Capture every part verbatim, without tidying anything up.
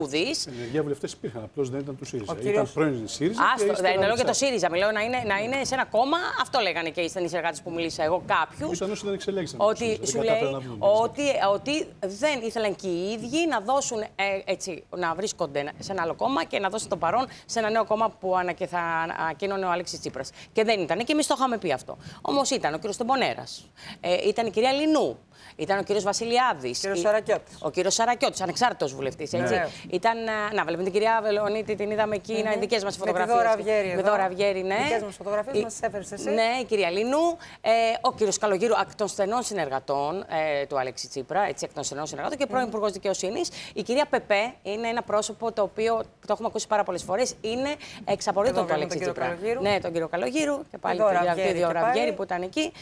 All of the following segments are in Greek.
Ενεργεία βουλευτές υπήρχαν, απλώς δεν ήταν του ΣΥΡΙΖΑ. Ήταν κύριος... πρώην ΣΥΡΙΖΑ. Άστο, δεν λέω και το ΣΥΡΙΖΑ. Μιλάω να είναι, να είναι σε ένα κόμμα. Αυτό λέγανε και οι στενοί συνεργάτες που μίλησα εγώ, κάποιους. Πιθανώς δεν εξελέγησαν. Ότι σου λέει να βγουν, ότι, ότι δεν ήθελαν και οι ίδιοι να δώσουν ε, έτσι, να βρίσκονται σε ένα άλλο κόμμα και να δώσουν το παρόν σε ένα νέο κόμμα που θα ανακοίνωνε ο Αλέξης Τσίπρας. Και δεν ήταν. Και εμείς το είχαμε πει αυτό. Όμως ήταν ο κύριος Τεμπονέρας, ε, ήταν η κυρία Λινού. Ήταν ο κύριος Βασιλιάδης. Κύριος Σαρακιώτης. Ο κύριος Σαρακιώτης, ανεξάρτητος βουλευτής. Έτσι. Ναι. Ήταν, να βλέπουμε την κυρία Βελονίτη, την είδαμε εκεί, είναι mm-hmm. δικές μας φωτογραφίες. Με τη Δώρα Αυγέρη. Με Δώρα Αυγέρη, ναι. Δικές μας φωτογραφίες η... μας έφερες εσύ. Ναι, η κυρία Λίνου. Ε, ο κύριος Καλογύρου, εκ των στενών συνεργατών ε, του Αλέξη Τσίπρα, έτσι, εκ των στενών συνεργατών και πρώην mm. Υπουργός Δικαιοσύνης. Η κυρία Πεπέ είναι ένα πρόσωπο το οποίο το έχουμε ακούσει πάρα πολλές φορές. Είναι εξ απορρίτων του Αλέξη Τσίπρα. Ναι, τον κύριο Καλογύρου και πάλι την κυρία Αυγέρη που ήταν εκεί.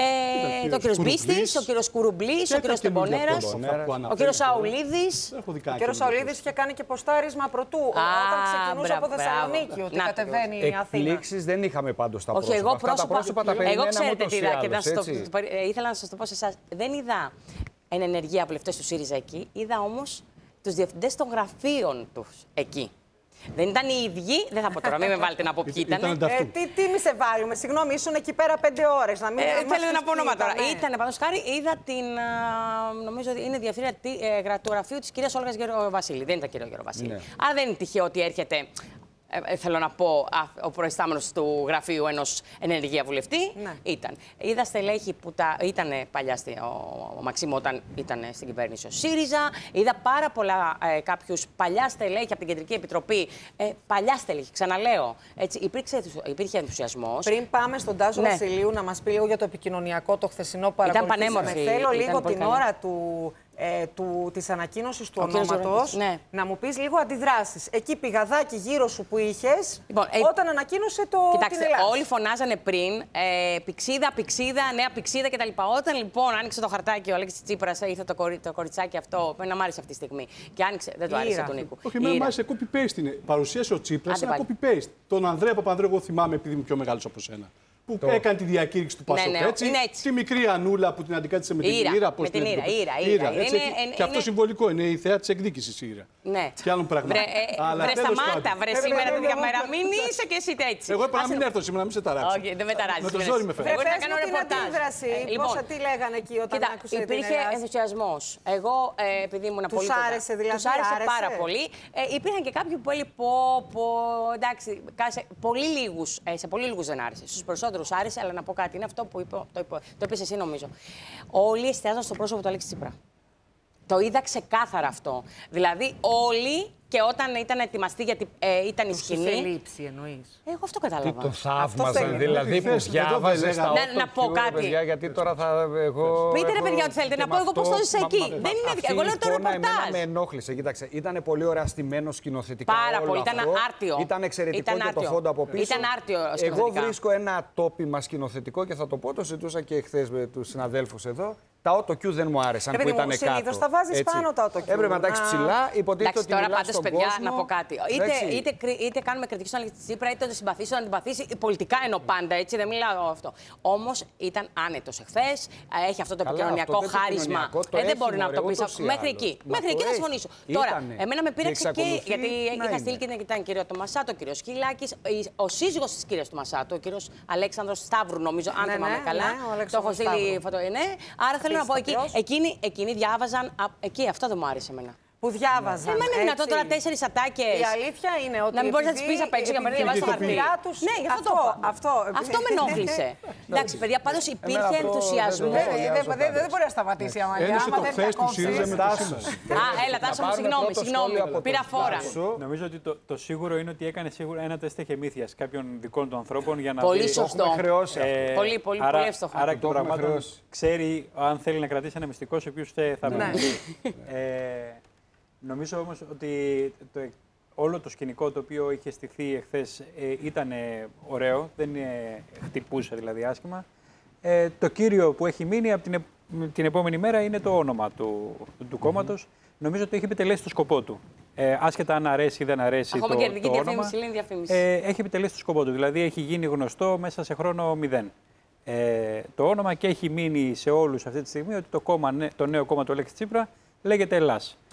Ο κύριος Μπίστης, ο κύριος Κουρουμπλής, ο κύριος Τεμπονέρας, ο κύριος Σαουλίδης. Ο κύριος Σαουλίδης είχε κάνει και ποστάρισμα πρωτού όταν ξεκινούσε από Θεσσαλονίκη ότι κατεβαίνει η Αθήνα. Εκπλήξεις δεν είχαμε πάντως τα πρόσωπα. Όχι, εγώ πρόσωπα. Τα πρόσωπα τα εγώ ξέρετε τι είδα και να σας το, ήθελα να σας το πω σε εσάς. Δεν είδα εν ενεργεία βουλευτές του ΣΥΡΙΖΑ εκεί, είδα όμως τους διευθυντές των γραφείων τους εκεί. Δεν ήταν οι ίδιοι, δεν θα πω τώρα, μην με βάλετε να πω ποιοι ήταν. Ε, τι, τι μη σε βάλουμε, συγγνώμη, ήσουν εκεί πέρα πέντε ώρες. Να μην ε, θέλετε να πω όνομα τώρα. Ναι. Ήταν, πάντως χάρη, είδα την, νομίζω ότι είναι διευθύντρια του γραφείου της κυρίας Όλγας Γεροβασίλη. Δεν ήταν κύριο Γεροβασίλη. Ναι. Άρα δεν είναι τυχαίο ότι έρχεται. Ε, θέλω να πω, α, ο προϊστάμενος του γραφείου ενός ενεργεία βουλευτή ναι. ήταν. Είδα στελέχη που τα, ήταν παλιά στη, ο, ο Μαξίμου όταν ήταν στην κυβέρνηση ο ΣΥΡΙΖΑ. Είδα πάρα πολλά ε, κάποιους παλιά στελέχη από την Κεντρική Επιτροπή. Ε, παλιά στελέχη, ξαναλέω. Έτσι, υπήρξε, υπήρχε ενθουσιασμός. Πριν πάμε στον Τάσο ναι. Βασιλείου να μας πει λίγο για το επικοινωνιακό, το χθεσινό που παρακολουθήσαμε. Θέλω λίγο την καλή. ώρα του. Ε, του, της ανακοίνωσης του ονόματος, ναι. να μου πεις λίγο αντιδράσεις. Εκεί πηγαδάκι γύρω σου που είχες, λοιπόν, ε, όταν ανακοίνωσε το κοιτάξτε, όλοι φωνάζανε πριν, ε, πηξίδα, πηξίδα, νέα πηξίδα κτλ. Όταν λοιπόν άνοιξε το χαρτάκι, ο Αλέξης Τσίπρας ήρθε το, κορι, το κοριτσάκι αυτό, να μ' άρεσε αυτή τη στιγμή, και άνοιξε, δεν του άρεσε τον Νίκο. Όχι, με άρεσε copy-paste είναι. Παρουσίασε ο Τσίπρας ένα copy-paste. Τον Ανδρέα Παπανδρέου, εγώ θυμάμαι επειδή είμαι πιο μεγάλος από σένα. Που το... έκανε τη διακήρυξη του Πασόκ, ναι, ναι, έτσι. έτσι. Τη μικρή Ανούλα που την αντικάτησε με την Ήρα. Ήρα, με την Ήρα, Ήρα, Ήρα. Είναι, είναι, είναι, και αυτό συμβολικό είναι η θεά της εκδίκησης η Ήρα. Ναι. Και άλλων πραγμάτων. Βρε σταμάτα, βρε σήμερα τέτοια μέρα. Μην είσαι και εσύ έτσι. Εγώ είπα να μην έρθω σήμερα, να μην σε ταράξω. Όχι, δεν με ταράζει. Με το ζόρι με φέρνει. Εγώ να κάνω ρεπορτάζ. Πόσα τι λέγανε εκεί όταν άκουσε την Υπήρχε ενθουσιασμός. Εγώ, επειδή ήμουν πολύ κοντά. Τους άρεσε δηλαδή. Τους άρεσε πάρα πολύ. Υπήρχαν και κάποιοι που έλεγαν πω, πω, εντάξει, σε πολύ λίγους δεν άρεσε. Στους περισσότερους άρεσε, αλλά να πω κάτι. Είναι αυτό που είπε, το, είπε, το είπες εσύ, νομίζω. Όλοι εστιάζαν στο πρόσωπο του Αλέξη Τσίπρα. Το είδα ξεκάθαρα αυτό. Δηλαδή, όλοι. Και όταν ήταν ετοιμαστεί, γιατί ε, ήταν η σκηνή. Τους λήψη, εννοείς. Εγώ αυτό κατάλαβα. Τι το θαύμαζαν, δηλαδή που διάβαζε τα να, να πω κάτι. Παιδιά, γιατί τώρα θα. Εγώ, Πείτε ρε παιδιά, ό,τι θέλετε να πω. Εγώ πώς το ζήσα εκεί. Δεν είναι. Εγώ λέω το ρεπορτάζ. Με ενόχλησε. Κοίταξε, ήταν πολύ ωραία στημένο σκηνοθετικά. Πάρα πολύ. Ήταν άρτιο. Ήταν εξαιρετικό και το φόντο από πίσω. Ήταν άρτιο. Εγώ βρίσκω ένα τόπιμα σκηνοθετικό και θα το πω, το ζητούσα και χθες με τους συναδέλφους εδώ. Τα auto-cue δεν μου άρεσαν που ήταν κάτω. Συνήθως τα βάζεις πάνω τα auto-cue. Έπρεπε να τα έχεις ψηλά. Υποτίθεται ότι τώρα μιλάς πάντως, στον παιδιά, κόσμο. να πω κάτι. Είτε, είτε, είτε κάνουμε κριτική στον Αλέξη Τσίπρα, είτε τον συμπαθήσει, τον αντιπαθήσει. Πολιτικά εννοώ πάντα, έτσι, δεν μιλάω αυτό. Όμως ήταν άνετος εχθές. Έχει αυτό το επικοινωνιακό χάρισμα. Ε, δεν μπορεί να το πει. Μέχρι εκεί. Μέχρι εκεί θα συμφωνήσω. Τώρα, εμένα με πείραξε και. Γιατί είχα στείλει και ήταν κύριο Τομασάτο, ο κύριο Σκυλάκης, ο σύζυγος της κυρίας Τομασάτο, ο κύριο Αλέξανδρος Σταύρου, νομίζω, αν θυμάμαι καλά. Το έχω στείλει φωτογραφία. Άρα θέλω να πω εκεί. Εκείνοι, εκείνοι διάβαζαν. Εκεί, αυτό δεν μου άρεσε εμένα. Που διάβαζαν. Δεν είναι δυνατόν τώρα τέσσερις ατάκες. Η αλήθεια είναι ότι. Να μην μπορείς να τις πεις απ' έξω για να μην διαβάσεις το χαρτί. Ναι, γι' αυτό το αυτό, αυτό με ενόχλησε. Εντάξει, παιδιά, πάντως υπήρχε ενθουσιασμό. Δεν μπορεί να σταματήσει η Αμαλία. Ένωσε το χθες του ΣΥΡΙΖΑ με το σήμερα. Α, έλα, Τάσο μου, συγγνώμη, συγγνώμη. Πήρα φόρα. Νομίζω ότι το σίγουρο είναι ότι έκανε σίγουρα ένα τεστ εχεμήθειας κάποιων δικών του ανθρώπων για να. Πολύ σωστό. Πολύ, πολύ εύστοχο. Άρα και πραγμάτων ξέρει αν θέλει να κρατήσει ένα μυστικό σε ποιους θα μείνει. Νομίζω όμως ότι το, όλο το σκηνικό το οποίο είχε στηθεί εχθές ε, ήταν ε, ωραίο, δεν ε, χτυπούσε δηλαδή άσχημα. Ε, το κύριο που έχει μείνει από την, ε, την επόμενη μέρα είναι το όνομα του, του, του κόμματος. Mm-hmm. Νομίζω ότι έχει επιτελέσει το σκοπό του. Ε, άσχετα αν αρέσει ή δεν αρέσει το, το όνομα, ε, έχει επιτελέσει το σκοπό του. Δηλαδή έχει γίνει γνωστό μέσα σε χρόνο μηδέν. Ε, το όνομα και έχει μείνει σε όλους αυτή τη στιγμή ότι το, κόμμα, το νέο κόμμα του Αλέξη Τσίπρα λέγεται Ελλάς.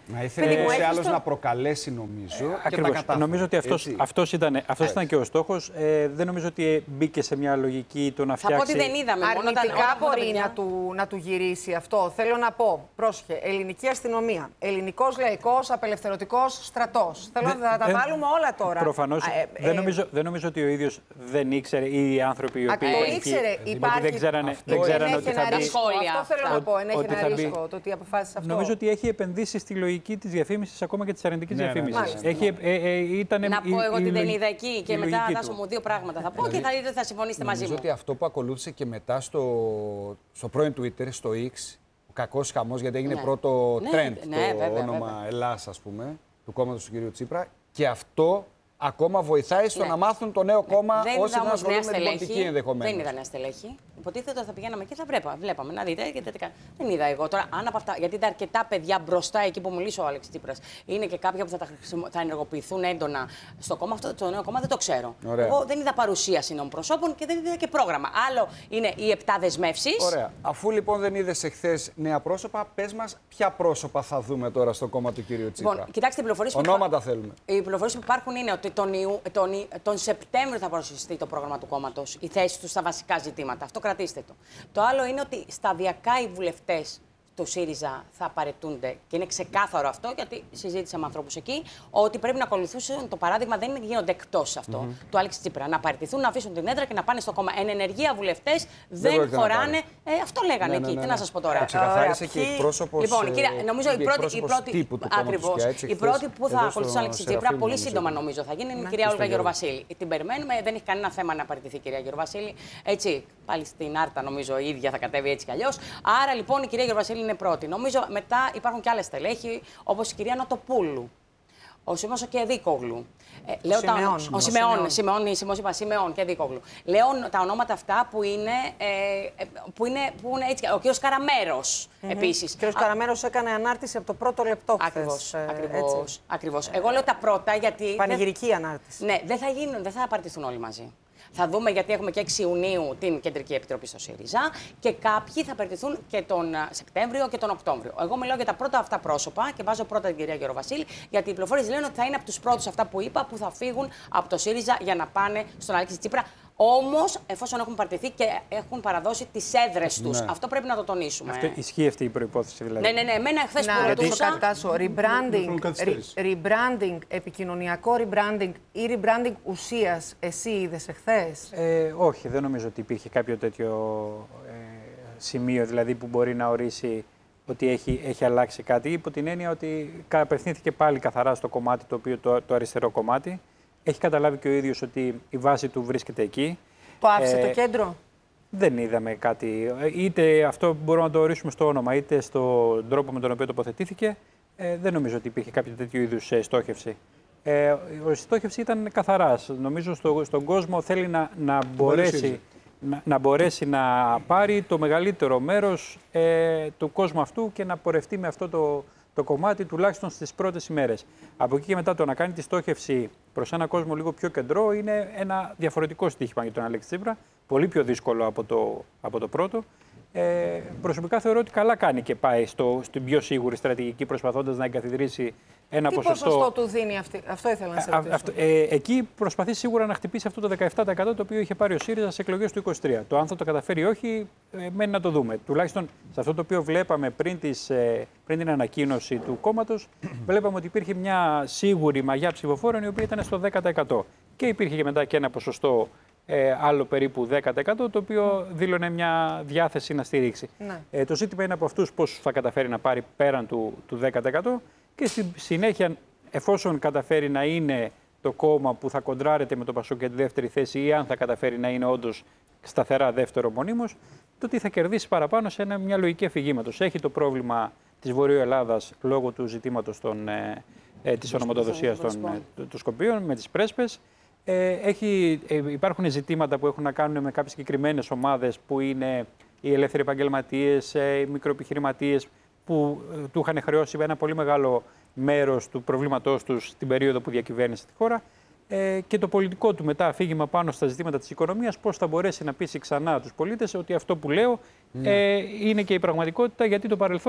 Να ήθελε σε άλλος το... να προκαλέσει, νομίζω. Ε, και ακριβώς. Τα νομίζω ότι αυτός, αυτός, ήταν, αυτός ήταν και ο στόχος. Ε, δεν νομίζω ότι μπήκε σε μια λογική το να φτιάξει. Θα πω ότι δεν είδαμε. Αρνητικά μπορεί να του, να του γυρίσει αυτό. Θέλω να πω, πρόσχε, ελληνική αστυνομία, ελληνικός λαϊκός απελευθερωτικός στρατός. Θέλω δεν, να τα δεν, βάλουμε όλα τώρα. Προφανώς. Ε, ε, δεν, νομίζω, δεν νομίζω ότι ο ίδιος δεν ήξερε ή οι άνθρωποι οι οποίοι. Το ήξερε. Υπάρχει. Δεν ξέρανε, δεν ξέρανε ότι θα μπει. Αυτό θέλω να πω. Ενέχει ένα ρίσκο το ότι αποφάσισε αυτό. Νομίζω ότι έχει επενδύσει στη λογική της διαφήμισης, ακόμα και της αρνητικής ναι, διαφήμισης. Ναι, ναι, ναι. Ε, ε, ήταν να πω εγώ ότι δεν είδα εκεί και μετά Τάσο μου δύο πράγματα θα πω και θα δείτε θα συμφωνήσετε μαζί μου. Νομίζω ότι αυτό που ακολούθησε και μετά στο, στο πρώην Twitter, στο X, ο κακός χαμός, γιατί έγινε ναι. πρώτο trend ναι, το ναι, βέβαια, όνομα βέβαια. Ελλάς, ας πούμε, του κόμματος του κ. Τσίπρα, και αυτό ακόμα βοηθάει στο ναι. να μάθουν το νέο κόμμα όσοι να ασχολούνται με την πολιτική ενδεχομένως. Δεν είδα νέα στελέχη. Υποτίθεται ότι θα πηγαίναμε και θα βλέπαμε, βλέπαμε να δείτε. Και δεν είδα εγώ τώρα, αν από αυτά, γιατί ήταν αρκετά παιδιά μπροστά εκεί που μιλήσει ο Άλεξ Τσίπρας. Είναι και κάποια που θα, τα, θα ενεργοποιηθούν έντονα στο κόμμα αυτό, το νέο κόμμα δεν το ξέρω. Ωραία. Εγώ δεν είδα παρουσίαση νέων προσώπων και δεν είδα και πρόγραμμα. Άλλο είναι οι επτά δεσμεύσεις. Ωραία. Αφού λοιπόν δεν είδες εχθές νέα πρόσωπα, πες μας ποια πρόσωπα θα δούμε τώρα στο κόμμα του κ. Τσίπρα. Λοιπόν, κοιτάξτε, οι πληροφορίες που, ονόματα θέλουμε. Οι πληροφορίες που υπάρχουν είναι ότι τον, Ιου, τον, τον Σεπτέμβριο θα παρουσιαστεί το πρόγραμμα του κόμματος, η θέση του στα βασικά ζητήματα. Αυτό κρατήστε το. Το άλλο είναι ότι σταδιακά οι βουλευτές του ΣΥΡΙΖΑ θα απαραίτούνται και είναι ξεκάθαρο αυτό, γιατί συζήτησα με ανθρώπους εκεί, ότι πρέπει να ακολουθήσουν το παράδειγμα, δεν γίνονται εκτός αυτό mm-hmm. του Άλεξ Τσίπρα. Να παραιτηθούν, να αφήσουν την έδρα και να πάνε στο κόμμα. Εν ενεργεία βουλευτές δεν, δεν χωράνε. Ε, αυτό λέγανε ναι, εκεί. Ναι, ναι, ναι. Τι να σας πω τώρα. Ξεκαθάρισε και εκπρόσωπος. Λοιπόν, κύριε, νομίζω η πρώτη, η πρώτη, ακριβώς, η πρώτη που θα ακολουθήσει τον Άλεξ Τσίπρα, πολύ σύντομα νομίζω θα γίνει, είναι η κυρία Όλγα Γεροβασίλη. Την περιμένουμε, δεν έχει κανένα θέμα να παραιτηθεί η κυρία Γεροβασίλη. Έτσι, πάλι στην Άρτα νομίζω η ίδια θα κατέβει έτσι κι αλλιώς. Άρα λοιπόν η κυρία Γεροβασίλη είναι πρώτη. Νομίζω μετά υπάρχουν και άλλες στελέχη, όπως η κυρία Νοτοπούλου, ο Σίμος και Δίκογλου. Ε, λέω ο τα ο Σιμεών, Σιμεών, Σιμεών και Δίκογλου. Λέω τα ονόματα αυτά που είναι, ε, που είναι, που είναι έτσι. Ο κύριος Καραμέρος mm-hmm. επίσης. Ο κύριος Καραμέρος έκανε ανάρτηση από το πρώτο λεπτό χθες. Ακριβώς. Ε, ακριβώς, ακριβώς. Ε, Εγώ λέω τα πρώτα γιατί. Πανηγυρική δεν, ανάρτηση. Ναι, δεν θα γίνουν, δεν θα απαρτηθούν όλοι μαζί. Θα δούμε, γιατί έχουμε και έξι Ιουνίου την Κεντρική Επιτροπή στο ΣΥΡΙΖΑ και κάποιοι θα περτηθούν και τον Σεπτέμβριο και τον Οκτώβριο. Εγώ μιλάω για τα πρώτα αυτά πρόσωπα και βάζω πρώτα την κυρία Γεροβασίλη, γιατί οι πληροφορίες λένε ότι θα είναι από τους πρώτους αυτά που είπα που θα φύγουν από το ΣΥΡΙΖΑ για να πάνε στον Αλέξη Τσίπρα. Όμως, εφόσον έχουν παρτιθεί και έχουν παραδώσει τις έδρες τους. Ναι. Αυτό πρέπει να το τονίσουμε. Αυτό, ισχύει αυτή η προϋπόθεση δηλαδή. Ναι, ναι, ναι. Εμένα χθες που ρωτούσα. Rebranding, rebranding, επικοινωνιακό rebranding ή rebranding ουσίας, εσύ είδες εχθές? Ε, όχι, δεν νομίζω ότι υπήρχε κάποιο τέτοιο ε, σημείο δηλαδή που μπορεί να ορίσει ότι έχει, έχει αλλάξει κάτι. Υπό την έννοια ότι απευθύνθηκε πάλι καθαρά στο κομμάτι το οποίο το, το αριστερό κομμάτι. Έχει καταλάβει και ο ίδιος ότι η βάση του βρίσκεται εκεί. Το άφησε ε, το κέντρο. Δεν είδαμε κάτι. Είτε αυτό μπορούμε να το ορίσουμε στο όνομα, είτε στον τρόπο με τον οποίο τοποθετήθηκε. Ε, δεν νομίζω ότι υπήρχε κάποιο τέτοιο είδους στόχευση. Ε, η στόχευση ήταν καθαρά. Νομίζω στο, στον κόσμο θέλει να, να, μπορέσει, να, να μπορέσει να πάρει το μεγαλύτερο μέρος ε, του κόσμου αυτού και να πορευτεί με αυτό το, το κομμάτι τουλάχιστον στις πρώτες ημέρες. Από εκεί και μετά το να κάνει τη στόχευση προς ένα κόσμο λίγο πιο κεντρό είναι ένα διαφορετικό στοίχημα για τον Αλέξη Τσίπρα, πολύ πιο δύσκολο από το, από το πρώτο. Ε, προσωπικά θεωρώ ότι καλά κάνει και πάει στο, στην πιο σίγουρη στρατηγική, προσπαθώντας να εγκαθιδρύσει ένα Τι ποσοστό. Τι ποσοστό του δίνει αυτή, αυτό ήθελα να σε ρωτήσω. Αυτό, ε, εκεί προσπαθεί σίγουρα να χτυπήσει αυτό το δεκαεπτά τοις εκατό το οποίο είχε πάρει ο ΣΥΡΙΖΑ σε εκλογές του είκοσι τρία. Το αν θα το καταφέρει ή όχι, ε, μένει να το δούμε. Τουλάχιστον σε αυτό το οποίο βλέπαμε πριν, τις, ε, πριν την ανακοίνωση του κόμματος, βλέπαμε ότι υπήρχε μια σίγουρη μαγιά ψηφοφόρων η οποία ήταν στο δέκα τοις εκατό. Και υπήρχε και μετά και ένα ποσοστό Ε, άλλο περίπου δέκα τοις εκατό, το οποίο δήλωνε μια διάθεση να στηρίξει. Ναι. Ε, το ζήτημα είναι από αυτούς πώς θα καταφέρει να πάρει πέραν του, του δέκα τοις εκατό και στη συνέχεια, εφόσον καταφέρει να είναι το κόμμα που θα κοντράρεται με το Πασόκ για τη δεύτερη θέση ή αν θα καταφέρει να είναι όντως σταθερά δεύτερο μονίμως, το τι θα κερδίσει παραπάνω σε ένα, μια λογική αφηγήματος. Έχει το πρόβλημα της Βορείου Ελλάδας λόγω του ζητήματος των, ε, ε, της ονοματοδοσίας των, ε, των Σκοπίων με τις πρέσπες. Ε, έχει, ε, υπάρχουν ζητήματα που έχουν να κάνουν με κάποιες συγκεκριμένες ομάδες που είναι οι ελεύθεροι επαγγελματίες, ε, οι μικροεπιχειρηματίες που ε, του είχαν χρεώσει ένα πολύ μεγάλο μέρος του προβλήματός τους την περίοδο που διακυβέρνησε τη χώρα ε, και το πολιτικό του μετά αφήγημα πάνω στα ζητήματα της οικονομίας, πώς θα μπορέσει να πείσει ξανά τους πολίτες ότι αυτό που λέω ε, είναι και η πραγματικότητα, γιατί το παρελθόν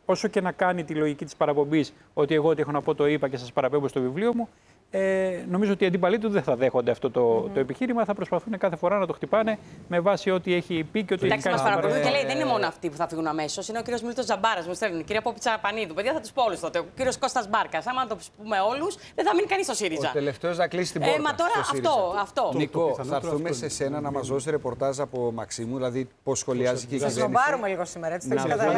όσο και να κάνει τη λογική της παραπομπής, ότι εγώ ό,τι έχω να πω το είπα και σας παραπέμπω στο βιβλίο μου, ε, νομίζω ότι οι αντίπαλοι του δεν θα δέχονται αυτό το, mm-hmm. το επιχείρημα. Θα προσπαθούν κάθε φορά να το χτυπάνε με βάση ό,τι έχει πει και ό,τι έχει κάνει. Εντάξει, μας παρακολουθούν και λέει: δεν είναι μόνο αυτοί που θα φύγουν αμέσως. Είναι ο κύριος Μίλτος Τζαμπάρας, μου στέλνουν. Η κυρία Πόπιτσα Πανίδου. Παιδιά, θα τους πω όλους τότε. Ο κύριος Κώστας Μπάρκας. Άμα το πούμε όλους, δεν θα μείνει κανείς στο ΣΥΡΙΖΑ. Ο τελευταίος να κλείσει την πόρτα. Ε, μα τώρα αυτό. αυτό. Νικό, θα έρθουμε σε σένα να μας δώσει ρεπορτάζ από Μαξίμου, δηλαδή πώς σχολιάζει και η κυβέρνηση. Θα τον πάρουμε λίγο σήμερα, έτσι.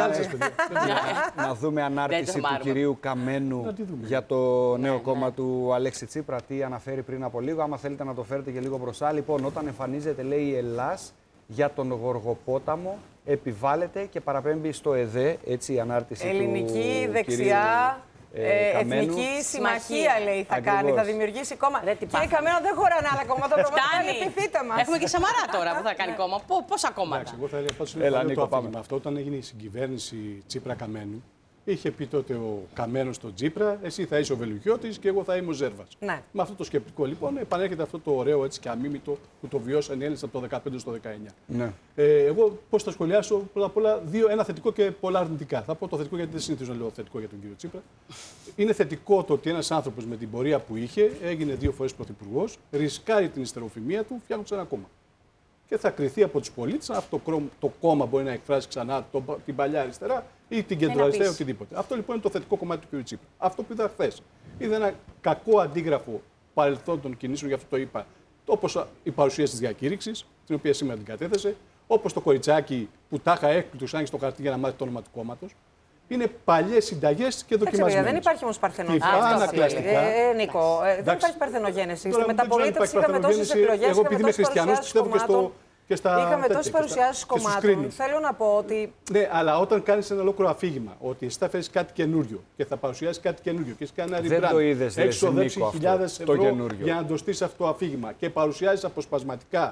Να δούμε ανάρτηση του κυρίου Καμένου για το νέο κόμμα του Αλέξη Τσίπρα. Τι αναφέρει πριν από λίγο. Άμα θέλετε να το φέρετε και λίγο μπροστά. Λοιπόν, όταν εμφανίζεται, λέει, η Ελλάς για τον Γοργοπόταμο, επιβάλλεται και παραπέμπει στο ΕΔΕ, έτσι η ανάρτηση ελληνική, του Ελληνική, δεξιά, κυρίου, ε, εθνική συμμαχία, λέει, θα Ακριβώς. κάνει, θα δημιουργήσει κόμμα. Κύριε Καμένο, δεν χωράνε άλλα κόμματα, πραγματικά λυπηθείτε μας. Έχουμε και Σαμαρά τώρα που θα κάνει κόμμα. Πόσα κόμματα. Εντάξει, εγώ θα έλεγα πάντως αυτό, όταν έγινε η συγκυβέρνηση Τσίπρα-Καμένου, είχε πει τότε ο Καμένος στον Τσίπρα, εσύ θα είσαι ο Βελουχιώτης και εγώ θα είμαι ο Ζέρβας. Ναι. Με αυτό το σκεπτικό λοιπόν επανέρχεται αυτό το ωραίο έτσι, και αμίμητο που το βιώσαν οι Έλληνες από το δεκαπέντε στο δεκαεννιά. Ναι. Ε, εγώ πώς θα σχολιάσω πρώτα απ' όλα δύο, ένα θετικό και πολλά αρνητικά. Θα πω το θετικό γιατί δεν συνηθίζω να λέω θετικό για τον κύριο Τσίπρα. Είναι θετικό το ότι ένας άνθρωπος με την πορεία που είχε έγινε δύο φορές πρωθυπουργός, ρισκάρει την ιστεροφημία του φτιάχνοντας ένα κόμμα. Και θα κριθεί από τους πολίτες αν αυτό το, το κόμμα μπορεί να εκφράσει ξανά το, την παλιά αριστερά ή την κεντροαριστερά ή οτιδήποτε. Αυτό λοιπόν είναι το θετικό κομμάτι του κ. Τσίπρα. Αυτό που είδα χθες. Είδα ένα κακό αντίγραφο παρελθόντων κινήσεων, γι' αυτό το είπα, όπως η παρουσίαση της διακήρυξης, την οποία σήμερα την κατέθεσε, όπως το κοριτσάκι που τάχα έκπληκτος άνοιξε το χαρτί για να μάθει το όνομα του κόμματος. Είναι παλιές συνταγές και δοκιμασμένες. Δεν υπάρχει όμως παρθενογένεση. Ε, ε, Νίκο, ε, δεν υπάρχει παρθενογένεση. Στη μεταπολίτευση είχαμε τόσες εκλογές. Εγώ επειδή είμαι χριστιανός πιστεύω και στο. Στα... Είχαμε τόσες παρουσιάσεις κομμάτων. Θέλω να πω ότι. Ναι, αλλά όταν κάνεις ένα ολόκληρο αφήγημα ότι εσύ θα φέρεις κάτι καινούριο και θα παρουσιάσεις κάτι καινούριο και εσύ κάνει ένα rebrand, έχεις ξοδέψει χιλιάδες ευρώ για να το στήσεις αυτό το αφήγημα και παρουσιάζεις αποσπασματικά.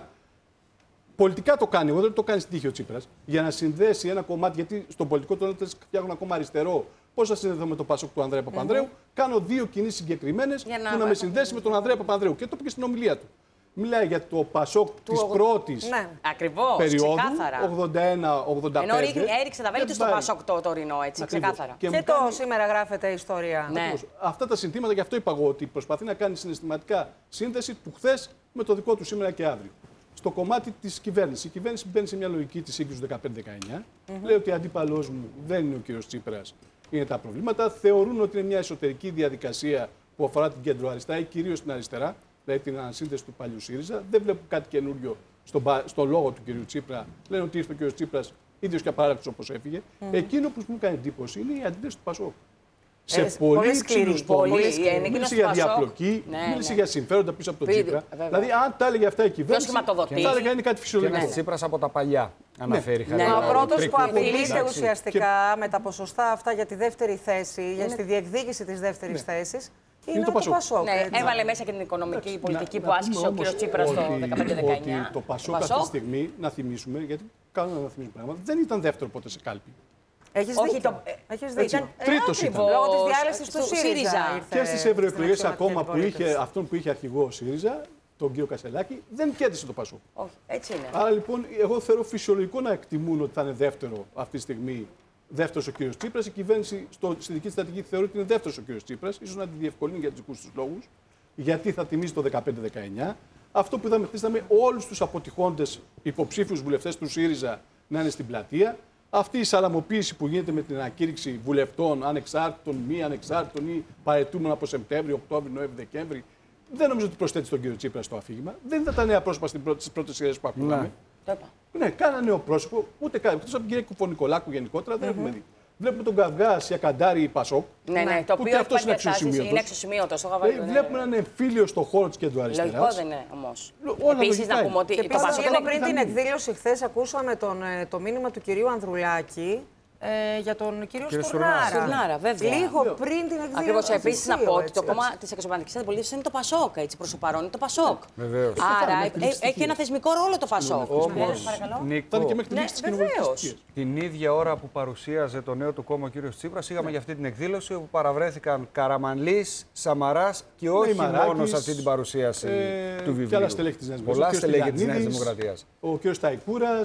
Πολιτικά το κάνει, εγώ δεν το κάνει στην τύχη ο Τσίπρας, για να συνδέσει ένα κομμάτι. Γιατί στον πολιτικό τομέα φτιάχνουν ακόμα αριστερό. Πώς θα συνδεθώ με το Πασόκ του Ανδρέα Παπανδρέου, mm-hmm. κάνω δύο κινήσεις συγκεκριμένες να... που να με συνδέσει με τον Ανδρέα Παπανδρέου. Και το είπε και στην ομιλία του. Μιλάει για το Πασόκ της ο... πρώτης ναι. Ακριβώς, περίοδου, ξεκάθαρα. ογδόντα ένα ογδόντα πέντε. Ενώ έριξε τα βέλη του στο Πασόκ το τωρινό, έτσι, Ακριβώς. ξεκάθαρα. Και, και το κάνει... σήμερα γράφεται η ιστορία. Ναι. Αυτά τα συνθήματα, γι' αυτό είπα εγώ ότι προσπαθεί να κάνει συναισθηματικά σύνδεση του χθες με το δικό του σήμερα και αύριο. Στο κομμάτι της κυβέρνησης. Η κυβέρνηση μπαίνει σε μια λογική της σύγκρουσης του δεκαπέντε δεκαεννιά. Mm-hmm. Λέει ότι αντίπαλός μου δεν είναι ο κύριος Τσίπρας, είναι τα προβλήματα. Θεωρούν ότι είναι μια εσωτερική διαδικασία που αφορά την κέντρο-αριστερά ή κυρίως την αριστερά, δηλαδή την ανασύνδεση του παλιού ΣΥΡΙΖΑ. Δεν βλέπουν κάτι καινούριο στον, στο λόγο του κυρίου Τσίπρα. Λένε ότι ήρθε ο κύριος Τσίπρας ίδιος και απαράδεκτος όπως έφυγε. Mm-hmm. Εκείνο που μου κάνει εντύπωση είναι η αντίθεση του Πασόκ. Σε ε, πολύ σκληρούς τόνους. Μίλησε για διαπλοκή, ναι, μίλησε ναι. για συμφέροντα πίσω από τον Πίδη, Τσίπρα. Βέβαια. Δηλαδή, αν τα έλεγε αυτά η κυβέρνηση, θα έλεγε είναι κάτι φυσιολογικό. Και Τσίπρας από τα παλιά αναφέρει. Ναι. Ναι. Ο πρώτος που απειλείται ουσιαστικά με τα ποσοστά αυτά για τη δεύτερη θέση, για τη διεκδίκηση της δεύτερης θέσης. Είναι, είναι το Πασόκ. Πασόκ ναι, έβαλε μέσα και την οικονομική να, πολιτική να, που άσκησε ο κ. Τσίπρας το δεκαπέντε δεκαεννιά. Το Πασόκ αυτή τη στιγμή, να θυμίσουμε, γιατί κάνουμε να θυμίσουμε πράγματα, δεν ήταν δεύτερο ποτέ σε κάλπη. Έχεις Όχι, δίκιο. Το... Έχεις δίκιο. Ήταν... Τρίτος ήταν. Λόγω της διάλυσης του ΣΥΡΙΖΑ. Και στις ευρωεκλογές ακόμα που είχε αυτόν που είχε αρχηγό ο ΣΥΡΙΖΑ, τον κύριο Κασελάκη, δεν κέρδισε το Πασόκ. Όχι, έτσι είναι. Άρα λοιπόν, εγώ θεωρώ φυσιολογικό να εκτιμούν ότι θα είναι δεύτερο αυτή τη στιγμή. Δεύτερος ο κύριος Τσίπρας. Η κυβέρνηση στο, στη δική της στρατηγική θεωρεί ότι είναι δεύτερος ο κύριος Τσίπρας, ίσως να τη διευκολύνει για τους δικούς τους λόγους, γιατί θα τιμήσει το δεκαπέντε δεκαεννιά. Αυτό που είδαμε χθες ήταν όλους τους αποτυχώντες υποψήφιους βουλευτές του ΣΥΡΙΖΑ να είναι στην πλατεία. Αυτή η σαλαμοποίηση που γίνεται με την ανακήρυξη βουλευτών ανεξάρτητων, μη ανεξάρτητων ή παρετούμενων από Σεπτέμβριο, Οκτώβριο, Νοέμβριο, Δεκέμβριο, δεν νομίζω ότι προσθέτει τον κύριο Τσίπρα στο αφήγημα. Δεν ήταν τα νέα πρόσωπα στις πρώτες σειρές που ακούγαμε. Ναι, ναι κάνα νέο πρόσωπο, ούτε καν. Εκτός από την κυρία Κουφωνικολάκου γενικότερα, δεν mm-hmm. έχουμε δει. Βλέπουμε τον Καυγά, Σιακαντάρη ή Πασόκ. Ναι, ναι, το οποίο αυτό είναι αξιοσημείωτο. Βλέπουμε έναν εμφύλιο στον χώρο τη κεντροαριστερά. Λογικό δεν είναι όμως. Επίσης να πούμε ότι το Πασόκ. Πριν την εκδήλωση, χθες ακούσαμε το μήνυμα του κυρίου Ανδρουλάκη. Ε, για τον κύριο Στουρνάρα. Στουρνάρα, βέβαια. Λίγο πριν την εκδήλωση. Ακριβώς. Επίσης να πω ότι το κόμμα της εξωπραγματικής αντιπολίτευσης είναι το Πασόκ. Έτσι, προς το παρόν είναι το Πασόκ. Βεβαίως. Άρα έχει ένα θεσμικό ρόλο το Πασόκ. Όμως, Νίκο, και μέχρι την λήξη της κοινοβουλευτικής. Την ίδια ώρα που παρουσίαζε το νέο του κόμμα ο κύριος Τσίπρας, είχαμε για αυτή την εκδήλωση όπου παραβρέθηκαν Καραμανλής, Σαμαράς και όχι μόνο σε αυτή την παρουσίαση του βιβλίου. Και άλλα στελέχη της Νέας Δημοκρατίας. Ο κύριος Ταϊκούρας.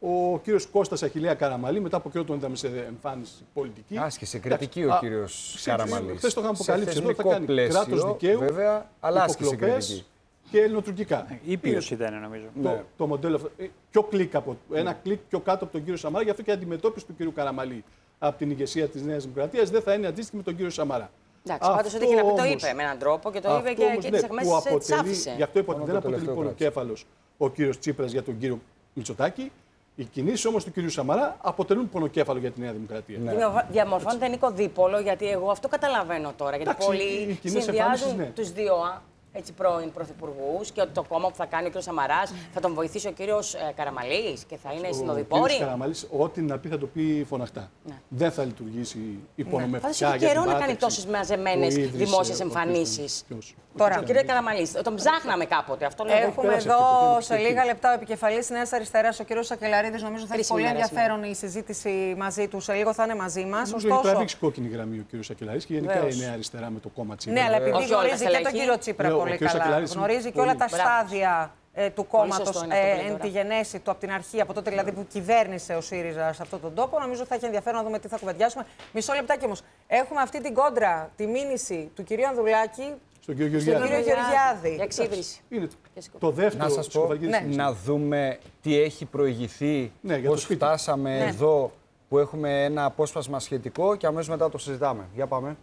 Ο κύριος Κώστας Αχιλλέα Καραμαλή, μετά από καιρό τον είδαμε σε εμφάνιση πολιτική. Άσκησε κριτική ο κύριος Καραμαλή. Χθες το είχαμε αποκαλύψει εδώ, θα κάνει κράτος δικαίου, βέβαια, αλλά άσκησε κριτική. Και ελληνοτουρκικά. Ήπιος ήταν, νομίζω. Το, ναι. το μοντέλο αυτό. Πιο κλικ από, ένα κλικ πιο κάτω από τον κύριο Σαμαρά, γι' αυτό και η αντιμετώπιση του κύριου Καραμαλή από την ηγεσία της Νέας Δημοκρατίας δεν θα είναι αντίστοιχη με τον κύριο Σαμαρά. Εντάξει, πάντως ό,τι είχε να πει το είπε με έναν τρόπο και το είπε και, και τις αιχμές τις άφησε. Γι' αυτό είπα ότι δεν αποτελεί πονοκέφαλος ο κύριος Τσίπρας για τον κύριο Μητσοτάκη. Οι κινήσεις όμως του κυρίου Σαμαρά αποτελούν πονοκέφαλο για τη Νέα Δημοκρατία. Ναι. Διαμορφώνεται Νίκο δίπολο, γιατί εγώ αυτό καταλαβαίνω τώρα. Γιατί εντάξει, πολλοί συνδυάζουν ναι. τους δύο έτσι, πρώην πρωθυπουργούς και ότι το κόμμα που θα κάνει ο κύριος Σαμαράς θα τον βοηθήσει ο κύριος ε, Καραμαλής και θα είναι συνοδοιπόροι. Ο κύριος Καραμαλής, ό,τι να πει θα το πει φωναχτά. Ναι. Δεν θα λειτουργήσει υπονομευτικά. Ναι. Έχει καιρό να κάνει τόσες μαζεμένες δημόσιες εμφανίσεις. Τώρα, ο κύριος Καραμαλής, τον ψάχναμε κάποτε. Αυτό λέω. Έχουμε εδώ σε λίγα λεπτά ο επικεφαλής Νέας Αριστεράς, ο κύριος Σακελαρίδης. Νομίζω θα έχει πολύ ενδιαφέρον η συζήτηση μαζί του. Σε λίγο θα είναι μαζί μας. Ωστόσο, έχει τραβήξει κόκκινη γραμμή ο κύριος Σακελαρίδης και γενικά η Νέα Αριστερά με το κόμμα Τσίπρα. Ναι, αλλά επειδή γνωρίζει και τον κύριο Τσίπρα πολύ καλά. Γνωρίζει και όλα τα στάδια ε, του κόμματος ε, εν τη γενέση του από την αρχή, από τότε δηλαδή που κυβέρνησε ο ΣΥΡΙΖΑ σε αυτόν τον τόπο. Νομίζω θα έχει ενδιαφέρον να δούμε τι θα κουβεντιάσουμε. Μισό λεπτάκι όμως. Έχουμε αυτή την κόντρα, τη μήνυση του κυρίου Ανδρουλάκη στον κύριο Γεωργιάδη. Στον κύριο Γεωργιάδη. Για εξύβριση. Είναι το δεύτερο. Να σας πω, ναι. να δούμε τι έχει προηγηθεί, ναι, πώς φτάσαμε ναι. εδώ που έχουμε ένα απόσπασμα σχετικό και αμέσως μετά το συζητάμε. Για πάμε.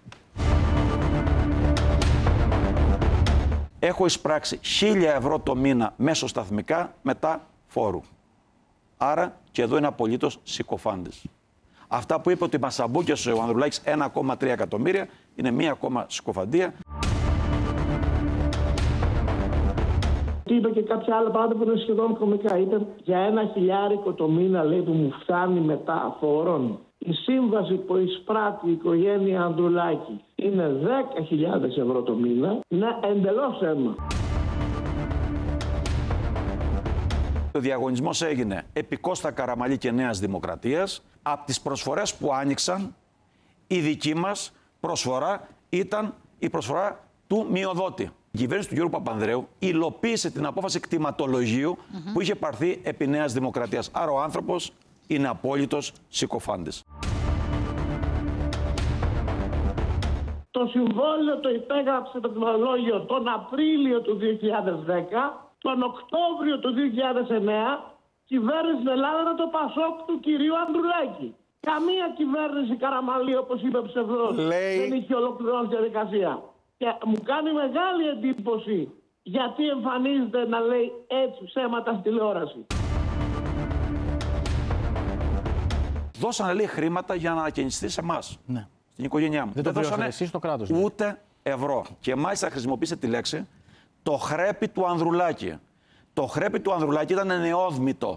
Έχω εισπράξει χίλια ευρώ το μήνα μέσω σταθμικά μετά φόρου. Άρα και εδώ είναι απολύτως συκοφάντης. Αυτά που είπε ότι μας αμπούκιασε ο Ανδρουλάκης ένα κόμμα τρία εκατομμύρια είναι μία ακόμα συκοφαντία. Είπε και κάποια άλλα πράγματα που είναι σχεδόν κωμικά. Είπε για ένα χιλιάρικο το μήνα λέει, που μου φτάνει μετά φόρων. Η σύμβαση που εισπράττει η οικογένεια Ανδρουλάκη είναι δέκα χιλιάδες ευρώ το μήνα. Είναι εντελώς αίμα. Ο διαγωνισμός έγινε επί Κώστα Καραμαλή και Νέας Δημοκρατίας. Από τις προσφορές που άνοιξαν, η δική μας προσφορά ήταν η προσφορά του μειοδότη. Η κυβέρνηση του Γιώργου Παπανδρέου υλοποίησε την απόφαση κτηματολογίου mm-hmm. που είχε πάρθει επί Νέας Δημοκρατίας. Άρα ο άνθρωπος είναι απόλυτος συκοφάντης. Το συμβόλαιο το υπέγραψε το κτηματολόγιο τον Απρίλιο του δύο χιλιάδες δέκα, τον Οκτώβριο του δύο χιλιάδες εννέα κυβέρνηση στην Ελλάδα με το Πασόκ του κυρίου Ανδρουλάκη. Καμία κυβέρνηση Καραμαλή, όπως είπε ψευδός, Λέει... δεν είχε ολοκληρώσει τη διαδικασία. Και μου κάνει μεγάλη εντύπωση γιατί εμφανίζεται να λέει έτσι ψέματα στη τηλεόραση. Δώσανε λέει χρήματα για να ανακαινιστεί σε εμάς, ναι. στην οικογένειά μου. Δεν, δεν το δώσανε εσείς το κράτος. Ναι. Ούτε ευρώ. Και μάλιστα χρησιμοποίησε τη λέξη το χρέπι του Ανδρουλάκη. Το χρέπι του Ανδρουλάκη ήταν νεόδμητο.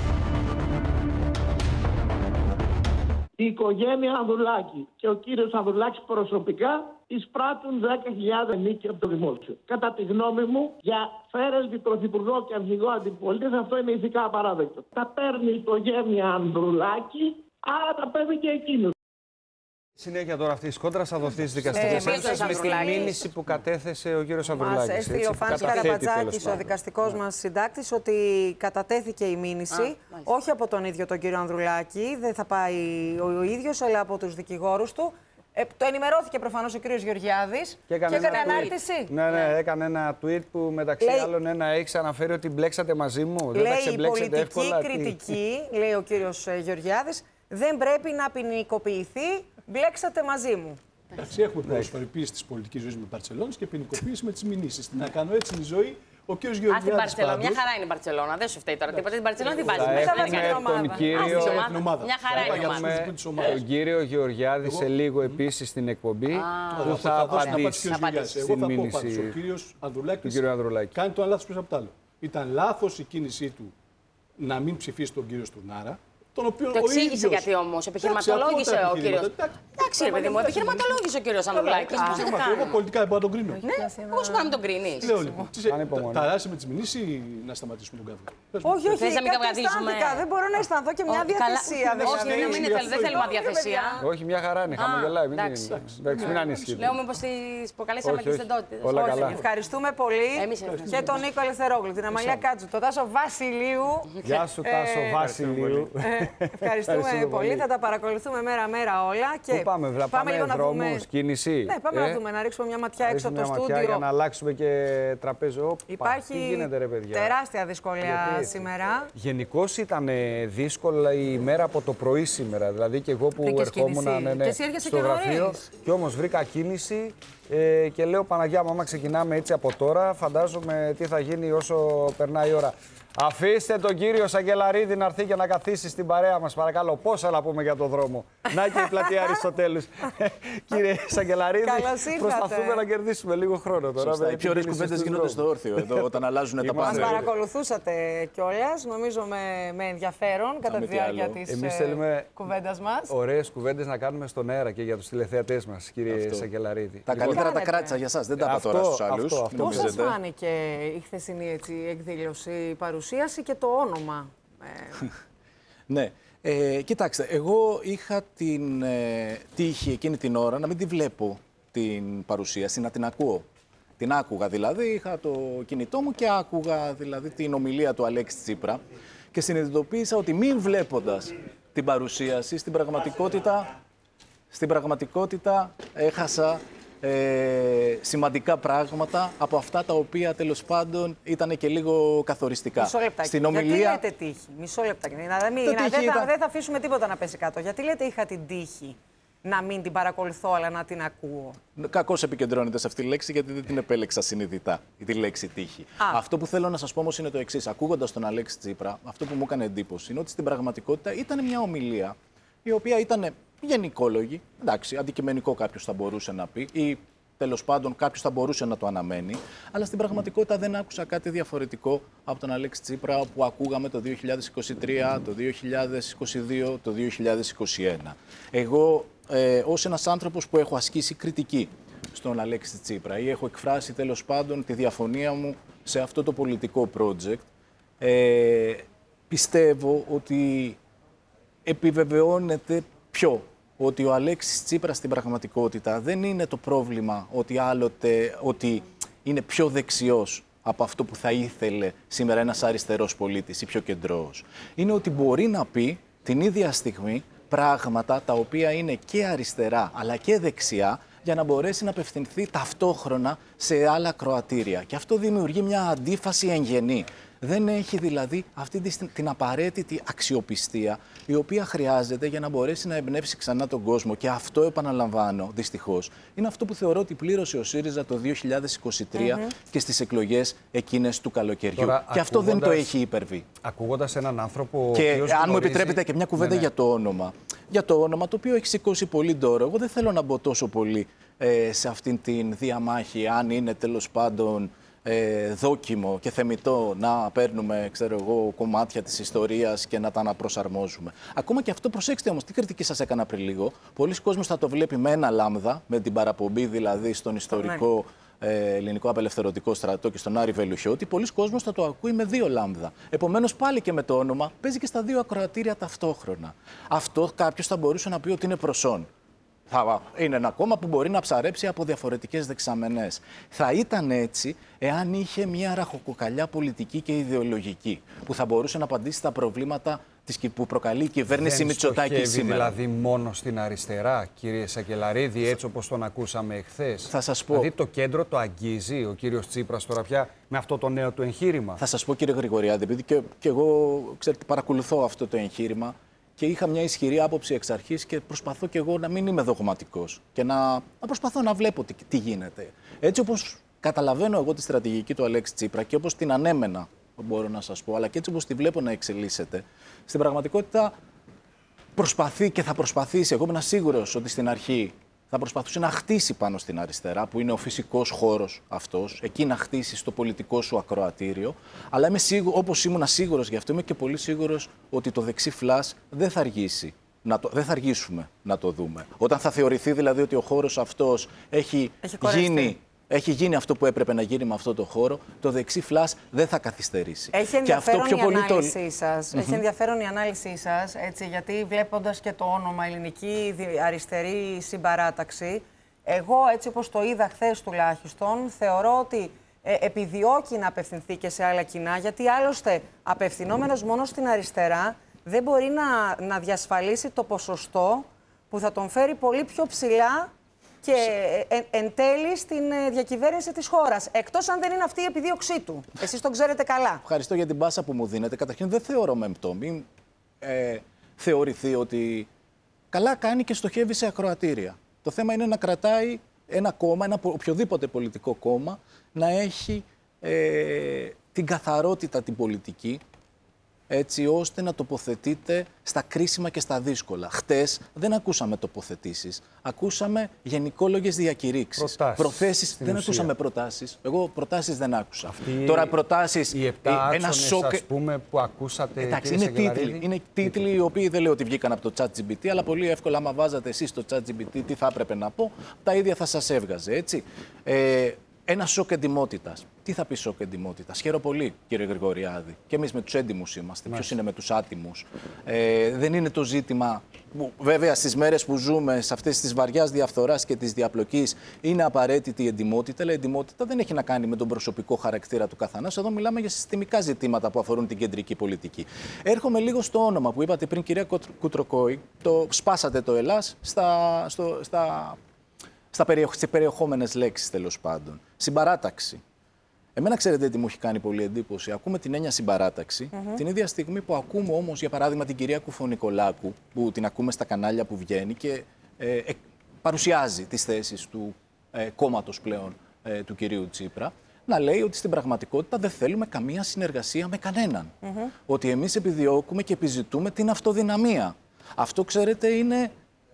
Η οικογένεια Ανδρουλάκη και ο κύριος Ανδρουλάκης προσωπικά εισπράττουν δέκα χιλιάδες νίκη από το δημόσιο. Κατά τη γνώμη μου, για φέρελτη πρωθυπουργό και αρχηγό αντιπολίτευση, αυτό είναι ηθικά απαράδεκτο. Τα παίρνει η οικογένεια Ανδρουλάκη, άρα τα παίρνει και εκείνος. Συνέχεια τώρα αυτή τη κόντρα θα δοθεί στι δικαστικές αρχές με τη μήνυση που κατέθεσε ο κύριος Ανδρουλάκης. Μας έστειλε ο Φάνης Καραμπατζάκης, ο δικαστικός μας συντάκτης, ότι κατατέθηκε η μήνυση, Α, όχι από τον ίδιο τον κύριο Ανδρουλάκη, δεν θα πάει ο ίδιος, αλλά από τους δικηγόρους του. Ε, το ενημερώθηκε προφανώς ο κύριος Γεωργιάδης και έκανε, και έκανε ανάρτηση. Ναι, ναι, έκανε ένα tweet που μεταξύ λέει, άλλων ένα έχει αναφέρει ότι μπλέξατε μαζί μου. Λέει, δεν θα ξεμπλέξετε εύκολα. Η πολιτική κριτική, λέει ο κύριος Γεωργιάδης, δεν πρέπει να ποινικοποιηθεί. Μπλέξατε μαζί μου. Εντάξει, έχουμε προσφοροποίηση τη πολιτική ζωή με Μπαρτσελόνη και ποινικοποίηση με τις μηνύσεις. Να κάνω έτσι τη ζωή. Ο κ. Γεωργιάδης. Α, την Μια χαρά είναι η Μπαρτσελόνα. Δεν σου φταίει τώρα τίποτα. Την Μπαρτσελόνα την βάζει μέσα. Τον κύριο... Μια χαρά είναι η ομάδα. Τον κύριο Γεωργιάδη σε λίγο επίσης στην εκπομπή που θα απαντήσει στην μήνυση. Ο κ. Ανδρουλάκης κάνει το λάθος πίσω από το άλλο. Ήταν λάθος η κίνησή του να μην ψηφίσει τον κύριο Στουρνάρα. τον οποίο το εξήγησε ίδιος... γιατί όμως, επιχειρηματολόγησε ο κύριος. Εντάξει, ρε παιδί μου, επιχειρηματολόγησε ο κύριος Ανδρουλάκης. Εγώ πολιτικά δεν μπορώ να τον κρίνω. Ναι, πώς μπορεί να μην τον κρίνεις. Λέω λοιπόν. Ταράσει με τις μηνύσεις ή να σταματήσουμε τον καύλο. Όχι, όχι, να μην καβγαδίσουμε. Δεν μπορώ να αισθανθώ και μια διαθεσία. Όχι, δεν θέλουμε αδιαθεσία. Όχι, μια χαρά είναι, χαμογελάει. Μην ανησυχείτε. Λέω μήπως τις προκαλέσαμε τις εντότητες. Ευχαριστούμε πολύ και τον Νίκο Ελευθερόγλου, την Αμαλία Κάτσου, τον Τάσο Βασιλείου. Γεια σου, Τάσο Βασιλείου. Ευχαριστούμε πολύ. Θα τα παρακολουθούμε μέρα-μέρα όλα. Πού πάμε, πάμε, πάμε λίγο δρόμους, να δούμε. Κίνηση. Ναι, πάμε ε? να δούμε, να ρίξουμε μια ματιά έξω από το στούντιο. Για να αλλάξουμε και τραπέζι. Όπα, υπάρχει τι γίνεται, ρε παιδιά. Τεράστια δυσκολία γιατί σήμερα. Γενικώς ήταν δύσκολα η ημέρα από το πρωί σήμερα. Δηλαδή και εγώ που Βρήκες ερχόμουν ναι, ναι, στο και γραφείο και όμως βρήκα κίνηση ε, και λέω Παναγιά μου, άμα ξεκινάμε έτσι από τώρα, φαντάζομαι τι θα γίνει όσο περνάει η ώρα. Αφήστε τον κύριο Σακελαρίδη να έρθει και να καθίσει στην παρέα μας, παρακαλώ. Πόσα να πούμε για τον δρόμο. Να και η πλατεία Αριστοτέλους. Κύριε Σακελαρίδη, προσπαθούμε να κερδίσουμε λίγο χρόνο τώρα. Σωστά, οι πιο ωραίες κουβέντες γίνονται στο όρθιο εδώ, όταν αλλάζουν τα πάντα. Μας παρακολουθούσατε κιόλας, νομίζω με, με ενδιαφέρον, κατά τη διάρκεια της ε, κουβέντας μας. Ωραίες κουβέντες να κάνουμε στον αέρα και για τους τηλεθεατές μας, κύριε Σακελαρίδη. Τα καλύτερα τα κράτησα για εσάς, δεν τα είπα τώρα στους άλλους. Πώς σας φάνηκε η χθεσινή εκδήλωση, παρουσία και το όνομα. Ναι. Ε, κοιτάξτε, εγώ είχα την ε, τύχη εκείνη την ώρα να μην τη βλέπω την παρουσίαση, να την ακούω. Την άκουγα δηλαδή, είχα το κινητό μου και άκουγα δηλαδή την ομιλία του Αλέξη Τσίπρα και συνειδητοποίησα ότι μην βλέποντας την παρουσίαση, στην πραγματικότητα, στην πραγματικότητα έχασα Ε, σημαντικά πράγματα από αυτά τα οποία τέλος πάντων ήταν και λίγο καθοριστικά. Μισό λεπτάκι. Στην ομιλία... Γιατί λέτε τύχη. Μισό λεπτάκι. Να, να, μην, να, δεν, ήταν... θα, δεν θα αφήσουμε τίποτα να πέσει κάτω. Γιατί λέτε είχα την τύχη να μην την παρακολουθώ αλλά να την ακούω. Κακώς επικεντρώνεται σε αυτή τη λέξη γιατί δεν την επέλεξα συνειδητά, τη λέξη τύχη. Α. Αυτό που θέλω να σας πω όμως είναι το εξής. Ακούγοντας τον Αλέξη Τσίπρα, αυτό που μου έκανε εντύπωση είναι ότι στην πραγματικότητα ήταν μια ομιλία η οποία ήταν γενικόλογη, εντάξει, αντικειμενικό κάποιος θα μπορούσε να πει ή τέλος πάντων κάποιος θα μπορούσε να το αναμένει, αλλά στην πραγματικότητα δεν άκουσα κάτι διαφορετικό από τον Αλέξη Τσίπρα που ακούγαμε το δύο χιλιάδες είκοσι τρία, το δύο χιλιάδες είκοσι δύο, το δύο χιλιάδες είκοσι ένα. Εγώ, ε, ως ένας άνθρωπος που έχω ασκήσει κριτική στον Αλέξη Τσίπρα ή έχω εκφράσει τέλος πάντων τη διαφωνία μου σε αυτό το πολιτικό project, ε, πιστεύω ότι επιβεβαιώνεται ποιο, ότι ο Αλέξης Τσίπρας στην πραγματικότητα δεν είναι το πρόβλημα ότι άλλοτε ότι είναι πιο δεξιός από αυτό που θα ήθελε σήμερα ένας αριστερός πολίτης ή πιο κεντρώος. Είναι ότι μπορεί να πει την ίδια στιγμή πράγματα τα οποία είναι και αριστερά αλλά και δεξιά για να μπορέσει να απευθυνθεί ταυτόχρονα σε άλλα κροατήρια. Και αυτό δημιουργεί μια αντίφαση εγγενή. Δεν έχει δηλαδή αυτή την απαραίτητη αξιοπιστία η οποία χρειάζεται για να μπορέσει να εμπνεύσει ξανά τον κόσμο. Και αυτό, επαναλαμβάνω, δυστυχώς, είναι αυτό που θεωρώ ότι πλήρωσε ο ΣΥΡΙΖΑ το δύο χιλιάδες είκοσι τρία mm-hmm. και στις εκλογές εκείνες του καλοκαιριού. Τώρα, και αυτό δεν το έχει υπερβεί. Ακούγοντας έναν άνθρωπο. Και αν γνωρίζει... μου επιτρέπετε και μια κουβέντα ναι, ναι. για το όνομα. Για το όνομα το οποίο έχει σηκώσει πολύ ντόρο. Εγώ δεν θέλω να μπω τόσο πολύ ε, σε αυτήν την διαμάχη, αν είναι τέλος πάντων. Ε, δόκιμο και θεμιτό να παίρνουμε, ξέρω εγώ, κομμάτια της ιστορίας και να τα αναπροσαρμόζουμε. Ακόμα και αυτό, προσέξτε όμως, τι κριτική σας έκανα πριν λίγο. Πολλοί κόσμος θα το βλέπει με ένα λάμδα, με την παραπομπή δηλαδή στον ιστορικό ε, ελληνικό απελευθερωτικό στρατό και στον Άρη Βελουχιώτη. Πολλοί κόσμος θα το ακούει με δύο λάμδα. Επομένως, πάλι και με το όνομα παίζει και στα δύο ακροατήρια ταυτόχρονα. Αυτό κάποιος θα μπορούσε να πει ότι είναι προσόν. Θα είναι ένα κόμμα που μπορεί να ψαρέψει από διαφορετικές δεξαμενές. Θα ήταν έτσι εάν είχε μια ραχοκοκαλιά πολιτική και ιδεολογική που θα μπορούσε να απαντήσει στα προβλήματα που προκαλεί η κυβέρνηση Μητσοτάκη σήμερα. Δηλαδή μόνο στην αριστερά, κύριε Σακελαρίδη, έτσι όπως τον ακούσαμε εχθές. Θα σας πω. Δηλαδή το κέντρο το αγγίζει ο κύριος Τσίπρας τώρα πια με αυτό το νέο του εγχείρημα. Θα σας πω, κύριε Γρηγοριάδη, επειδή και, και εγώ ξέρετε, παρακολουθώ αυτό το εγχείρημα. Και είχα μια ισχυρή άποψη εξ αρχής και προσπαθώ και εγώ να μην είμαι δογματικός και να, να προσπαθώ να βλέπω τι, τι γίνεται. Έτσι όπως καταλαβαίνω εγώ τη στρατηγική του Αλέξη Τσίπρα και όπως την ανέμενα, μπορώ να σας πω, αλλά και έτσι όπως τη βλέπω να εξελίσσεται, στην πραγματικότητα προσπαθεί και θα προσπαθήσει, εγώ ήμουν σίγουρος ότι στην αρχή θα προσπαθούσε να χτίσει πάνω στην αριστερά, που είναι ο φυσικός χώρος αυτός, εκεί να χτίσει το πολιτικό σου ακροατήριο. Αλλά είμαι σίγουρο, όπως ήμουν σίγουρος γι' αυτό, είμαι και πολύ σίγουρος ότι το δεξί φλας δεν θα αργήσει. Να το, δεν θα αργήσουμε να το δούμε. Όταν θα θεωρηθεί δηλαδή ότι ο χώρος αυτός έχει, έχει γίνει... Έχει γίνει αυτό που έπρεπε να γίνει με αυτό το χώρο, το δεξί φλας δεν θα καθυστερήσει. Έχει ενδιαφέρον, και αυτό πιο η, πολύ ανάλυση το... σας. Mm-hmm. Έχει ενδιαφέρον η ανάλυση σας, έτσι, γιατί βλέποντας και το όνομα Ελληνική Αριστερή Συμπαράταξη, εγώ έτσι όπως το είδα χθες τουλάχιστον, θεωρώ ότι ε, επιδιώκει να απευθυνθεί και σε άλλα κοινά, γιατί άλλωστε απευθυνόμενος μόνο στην αριστερά δεν μπορεί να, να διασφαλίσει το ποσοστό που θα τον φέρει πολύ πιο ψηλά και εν, εν τέλει στην διακυβέρνηση της χώρας. Εκτός αν δεν είναι αυτή η επιδίωξή του. Εσείς το ξέρετε καλά. Ευχαριστώ για την πάσα που μου δίνετε. Καταρχήν δεν θεωρώ μεμπτό. Μην ε, θεωρηθεί ότι καλά κάνει και στοχεύει σε ακροατήρια. Το θέμα είναι να κρατάει ένα κόμμα, ένα οποιοδήποτε πολιτικό κόμμα, να έχει ε, την καθαρότητα την πολιτική, έτσι ώστε να τοποθετείτε στα κρίσιμα και στα δύσκολα. Χτες δεν ακούσαμε τοποθετήσεις, ακούσαμε γενικόλογες διακηρύξεις. Προτάσεις. Προθέσεις, δεν ουσία. Ακούσαμε προτάσεις. Εγώ προτάσεις δεν άκουσα. Αυτή Τώρα προτάσεις... Οι επτά άξονες, σοκ... ας πούμε, που ακούσατε, εντάξει, είναι τίτλοι, είναι τίτλοι οι οποίοι δεν λέω ότι βγήκαν από το ChatGPT, αλλά πολύ εύκολα, άμα βάζατε εσείς το ChatGPT τι θα έπρεπε να πω, τα ίδια θα σας έβγαζε, έτσι. Ε, Ένα σοκ εντιμότητας. Τι θα πει σοκ εντιμότητας? Χαίρομαι πολύ, κύριε Γρηγοριάδη. Και εμείς με τους έντιμους είμαστε. Ποιος είναι με τους άτιμους? Ε, δεν είναι το ζήτημα. Που, βέβαια, στις μέρες που ζούμε, σε αυτές τις βαριάς διαφθοράς και της διαπλοκής, είναι απαραίτητη η εντιμότητα. Αλλά η εντιμότητα δεν έχει να κάνει με τον προσωπικό χαρακτήρα του καθενός. Εδώ μιλάμε για συστημικά ζητήματα που αφορούν την κεντρική πολιτική. Έρχομαι λίγο στο όνομα που είπατε πριν, κυρία Κουτροκόη. Το σπάσατε το Ελλάς στα. Στο, στα Στα περιεχ... στις περιεχόμενες λέξεις, τέλος πάντων. Συμπαράταξη. Εμένα, ξέρετε τι μου έχει κάνει πολύ εντύπωση? Ακούμε την έννοια συμπαράταξη, mm-hmm. την ίδια στιγμή που ακούμε όμως, για παράδειγμα, την κυρία Κουφωνικολάκου, που την ακούμε στα κανάλια που βγαίνει και ε, ε, παρουσιάζει τις θέσεις του ε, κόμματος πλέον ε, του κυρίου Τσίπρα, να λέει ότι στην πραγματικότητα δεν θέλουμε καμία συνεργασία με κανέναν. Mm-hmm. Ότι εμείς επιδιώκουμε και επιζητούμε την αυτοδυναμία. Αυτό, ξέρετε, είναι...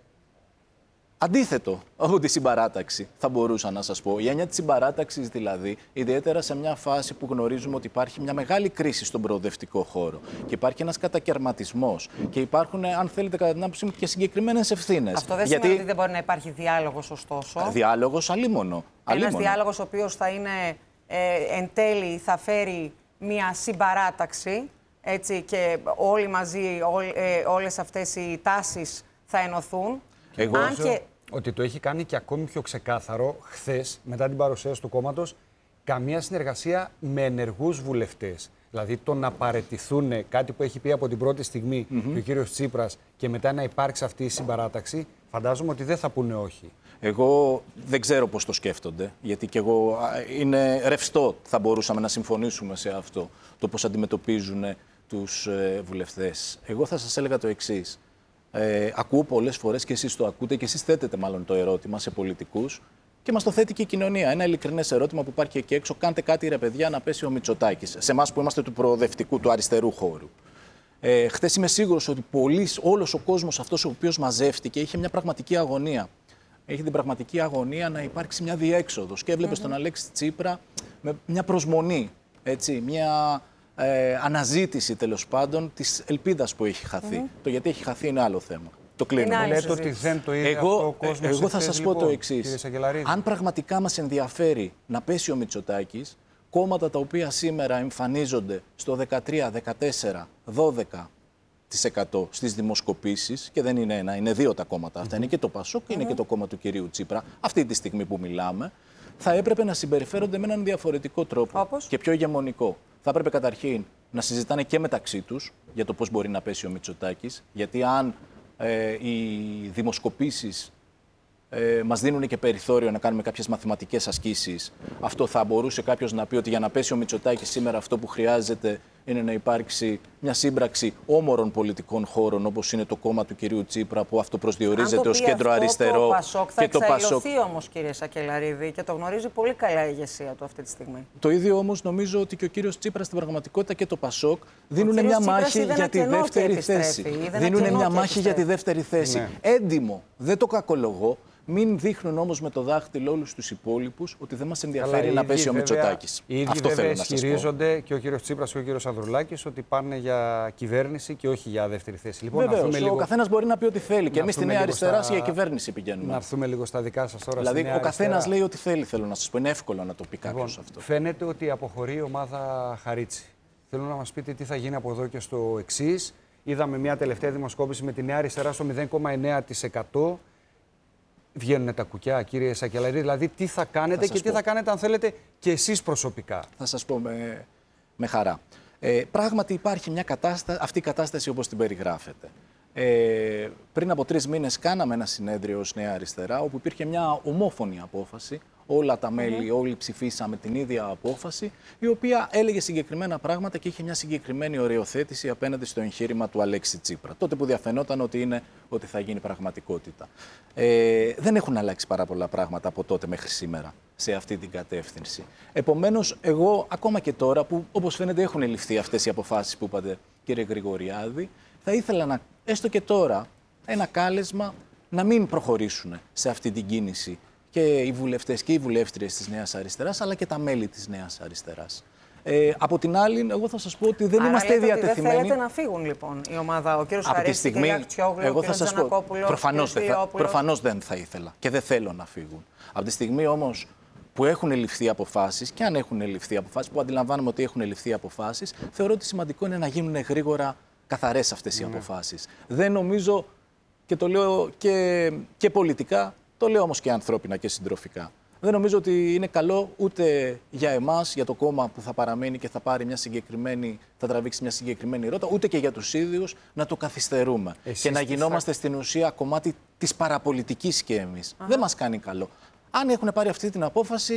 αντίθετο από τη συμπαράταξη, θα μπορούσα να σας πω. Η έννοια της συμπαράταξης, δηλαδή, ιδιαίτερα σε μια φάση που γνωρίζουμε ότι υπάρχει μια μεγάλη κρίση στον προοδευτικό χώρο και υπάρχει ένας κατακαιρματισμός και υπάρχουν, αν θέλετε, κατά την άποψή μου, και συγκεκριμένες ευθύνες. Αυτό δεν Γιατί... σημαίνει ότι δεν μπορεί να υπάρχει διάλογος, ωστόσο. Διάλογος αλίμονο. Ένας διάλογος ο οποίος θα είναι, ε, εν τέλει, θα φέρει μια συμπαράταξη, έτσι, και όλοι μαζί, ό, ε, όλες αυτές οι τάσεις θα ενωθούν. Εγώ Αν και... ότι το έχει κάνει και ακόμη πιο ξεκάθαρο χθες, μετά την παρουσίαση του κόμματος, καμία συνεργασία με ενεργούς βουλευτές. Δηλαδή το να παραιτηθούν, κάτι που έχει πει από την πρώτη στιγμή mm-hmm. και ο κύριος Τσίπρας, και μετά να υπάρξει αυτή η συμπαράταξη, φαντάζομαι ότι δεν θα πούνε όχι. Εγώ δεν ξέρω πώς το σκέφτονται, γιατί και εγώ είναι ρευστό, θα μπορούσαμε να συμφωνήσουμε σε αυτό, το πώς αντιμετωπίζουν τους ε, βουλευτές. Εγώ θα σας έλεγα το εξής. Ε, ακούω πολλές φορές, και εσείς το ακούτε, και εσείς θέτετε μάλλον το ερώτημα σε πολιτικούς, και μας το θέτει και η κοινωνία. Ένα ειλικρινές ερώτημα που υπάρχει εκεί έξω: κάντε κάτι, ρε παιδιά, να πέσει ο Μητσοτάκης. Σε εμάς που είμαστε του προοδευτικού, του αριστερού χώρου. Ε, χθες είμαι σίγουρος ότι πολλοί, όλος ο κόσμος αυτός ο οποίος μαζεύτηκε είχε μια πραγματική αγωνία. Έχει την πραγματική αγωνία να υπάρξει μια διέξοδος. Και έβλεπε mm-hmm. στον Αλέξη Τσίπρα με μια προσμονή, έτσι, μια. Ε, αναζήτηση, τέλος πάντων, της ελπίδας που έχει χαθεί. Mm-hmm. Το γιατί έχει χαθεί είναι άλλο θέμα. Το κλείνουμε. Λέτε ότι δεν το είδε εγώ, αυτό ο κόσμος. Εγώ θα σας λοιπόν, πω το εξής. Αν πραγματικά μας ενδιαφέρει να πέσει ο Μητσοτάκης, κόμματα τα οποία σήμερα εμφανίζονται στο δεκατρία, δεκατέσσερα, δώδεκα τοις εκατό στις δημοσκοπήσεις, και δεν είναι ένα, είναι δύο τα κόμματα αυτά, mm-hmm. είναι και το Πασόκ και mm-hmm. είναι και το κόμμα του κυρίου Τσίπρα, αυτή τη στιγμή που μιλάμε, θα έπρεπε να συμπεριφέρονται με έναν διαφορετικό τρόπο. Όπως? Και πιο ηγεμονικό. Θα έπρεπε καταρχήν να συζητάνε και μεταξύ τους για το πώς μπορεί να πέσει ο Μητσοτάκης, γιατί αν ε, οι δημοσκοπήσεις ε, μας δίνουν και περιθώριο να κάνουμε κάποιες μαθηματικές ασκήσεις, αυτό θα μπορούσε κάποιος να πει ότι για να πέσει ο Μητσοτάκης σήμερα αυτό που χρειάζεται είναι να υπάρξει μια σύμπραξη όμορων πολιτικών χώρων, όπως είναι το κόμμα του κυρίου Τσίπρα, που αυτοπροσδιορίζεται ως κέντρο αριστερό. Το Πασόκ θα εξαϊλωθεί όμως, κύριε Σακελαρίδη, και το γνωρίζει πολύ καλά η ηγεσία του αυτή τη στιγμή. Το ίδιο όμως νομίζω ότι και ο κύριος Τσίπρας στην πραγματικότητα και το Πασόκ δίνουν μια μάχη για τη δεύτερη θέση. Δίνουν μια μάχη για τη δεύτερη θέση. Έντιμο, δεν το κακολογώ. Μην δείχνουν όμως με το δάχτυλο όλους τους υπόλοιπους ότι δεν μας ενδιαφέρει να πέσει ο Μητσοτάκης. Οι ίδιοι Αυτό βέβαια θέλω να σας πω. ισχυρίζονται και ο κύριος Τσίπρας και ο κύριος Ανδρουλάκης ότι πάνε για κυβέρνηση και όχι για δεύτερη θέση. Λοιπόν, βεβαίως, λίγο... ο καθένας μπορεί να πει ό,τι θέλει. Και εμείς στη Νέα Αριστερά στα... για κυβέρνηση πηγαίνουμε. Να έρθουμε λίγο στα δικά σας τώρα. Δηλαδή, στη Νέα ο καθένας Αριστερά. λέει ό,τι θέλει, θέλω να σας πω. Είναι εύκολο να το πει κάποιος λοιπόν, αυτό. Φαίνεται ότι αποχωρεί η ομάδα Χαρίτση. Θέλω να μας πείτε τι θα γίνει από εδώ και στο εξής. Είδαμε μια τελευταία δημοσκόπηση με τη Νέα Αριστερά στο μηδέν κόμμα εννέα τοις εκατό. Βγαίνουν τα κουκιά, κύριε Σακελαρή. Δηλαδή, τι θα κάνετε θα και τι πω. θα κάνετε, αν θέλετε, και εσείς προσωπικά. Θα σας πω με, με χαρά. Ε, πράγματι, υπάρχει μια κατάσταση, αυτή η κατάσταση όπως την περιγράφετε. Ε, πριν από τρεις μήνες κάναμε ένα συνέδριο ως Νέα Αριστερά, όπου υπήρχε μια ομόφωνη απόφαση. Όλα τα μέλη, mm-hmm. όλοι ψηφίσαμε την ίδια απόφαση, η οποία έλεγε συγκεκριμένα πράγματα και είχε μια συγκεκριμένη οριοθέτηση απέναντι στο εγχείρημα του Αλέξη Τσίπρα. Τότε που διαφαινόταν ότι, είναι, ότι θα γίνει πραγματικότητα. Ε, δεν έχουν αλλάξει πάρα πολλά πράγματα από τότε μέχρι σήμερα σε αυτή την κατεύθυνση. Επομένως, εγώ ακόμα και τώρα, που όπως φαίνεται έχουν ληφθεί αυτές οι αποφάσεις που είπατε, κύριε Γρηγοριάδη, θα ήθελα να, έστω και τώρα, ένα κάλεσμα να μην προχωρήσουν σε αυτή την κίνηση και οι βουλευτές και οι βουλεύτριες της Νέας Αριστεράς, αλλά και τα μέλη της Νέας Αριστεράς. Ε, από την άλλη, εγώ θα σας πω ότι δεν Άρα είμαστε διατεθειμένοι. Ότι δεν θέλετε να φύγουν, λοιπόν, η ομάδα, ο κύριος Χαρίτση, η κυρία Χτσιόγλου, ο κύριος Τζανακόπουλος, προφανώς, δεν θα, προφανώς δεν θα ήθελα και δεν θέλω να φύγουν. Από τη στιγμή όμως που έχουν ληφθεί αποφάσεις, και αν έχουν ληφθεί αποφάσεις, που αντιλαμβάνομαι ότι έχουν ληφθεί αποφάσεις, θεωρώ ότι σημαντικό είναι να γίνουν γρήγορα καθαρές αυτές οι mm. αποφάσεις. Δεν νομίζω, και το λέω και, και πολιτικά, το λέω όμως και ανθρώπινα και συντροφικά. Δεν νομίζω ότι είναι καλό ούτε για εμάς, για το κόμμα που θα παραμείνει και θα πάρει μια συγκεκριμένη, θα τραβήξει μια συγκεκριμένη ρότα, ούτε και για τους ίδιους να το καθυστερούμε. Εσείς και να γινόμαστε θα... στην ουσία κομμάτι της παραπολιτικής και εμείς. Δεν μας κάνει καλό. Αν έχουν πάρει αυτή την απόφαση,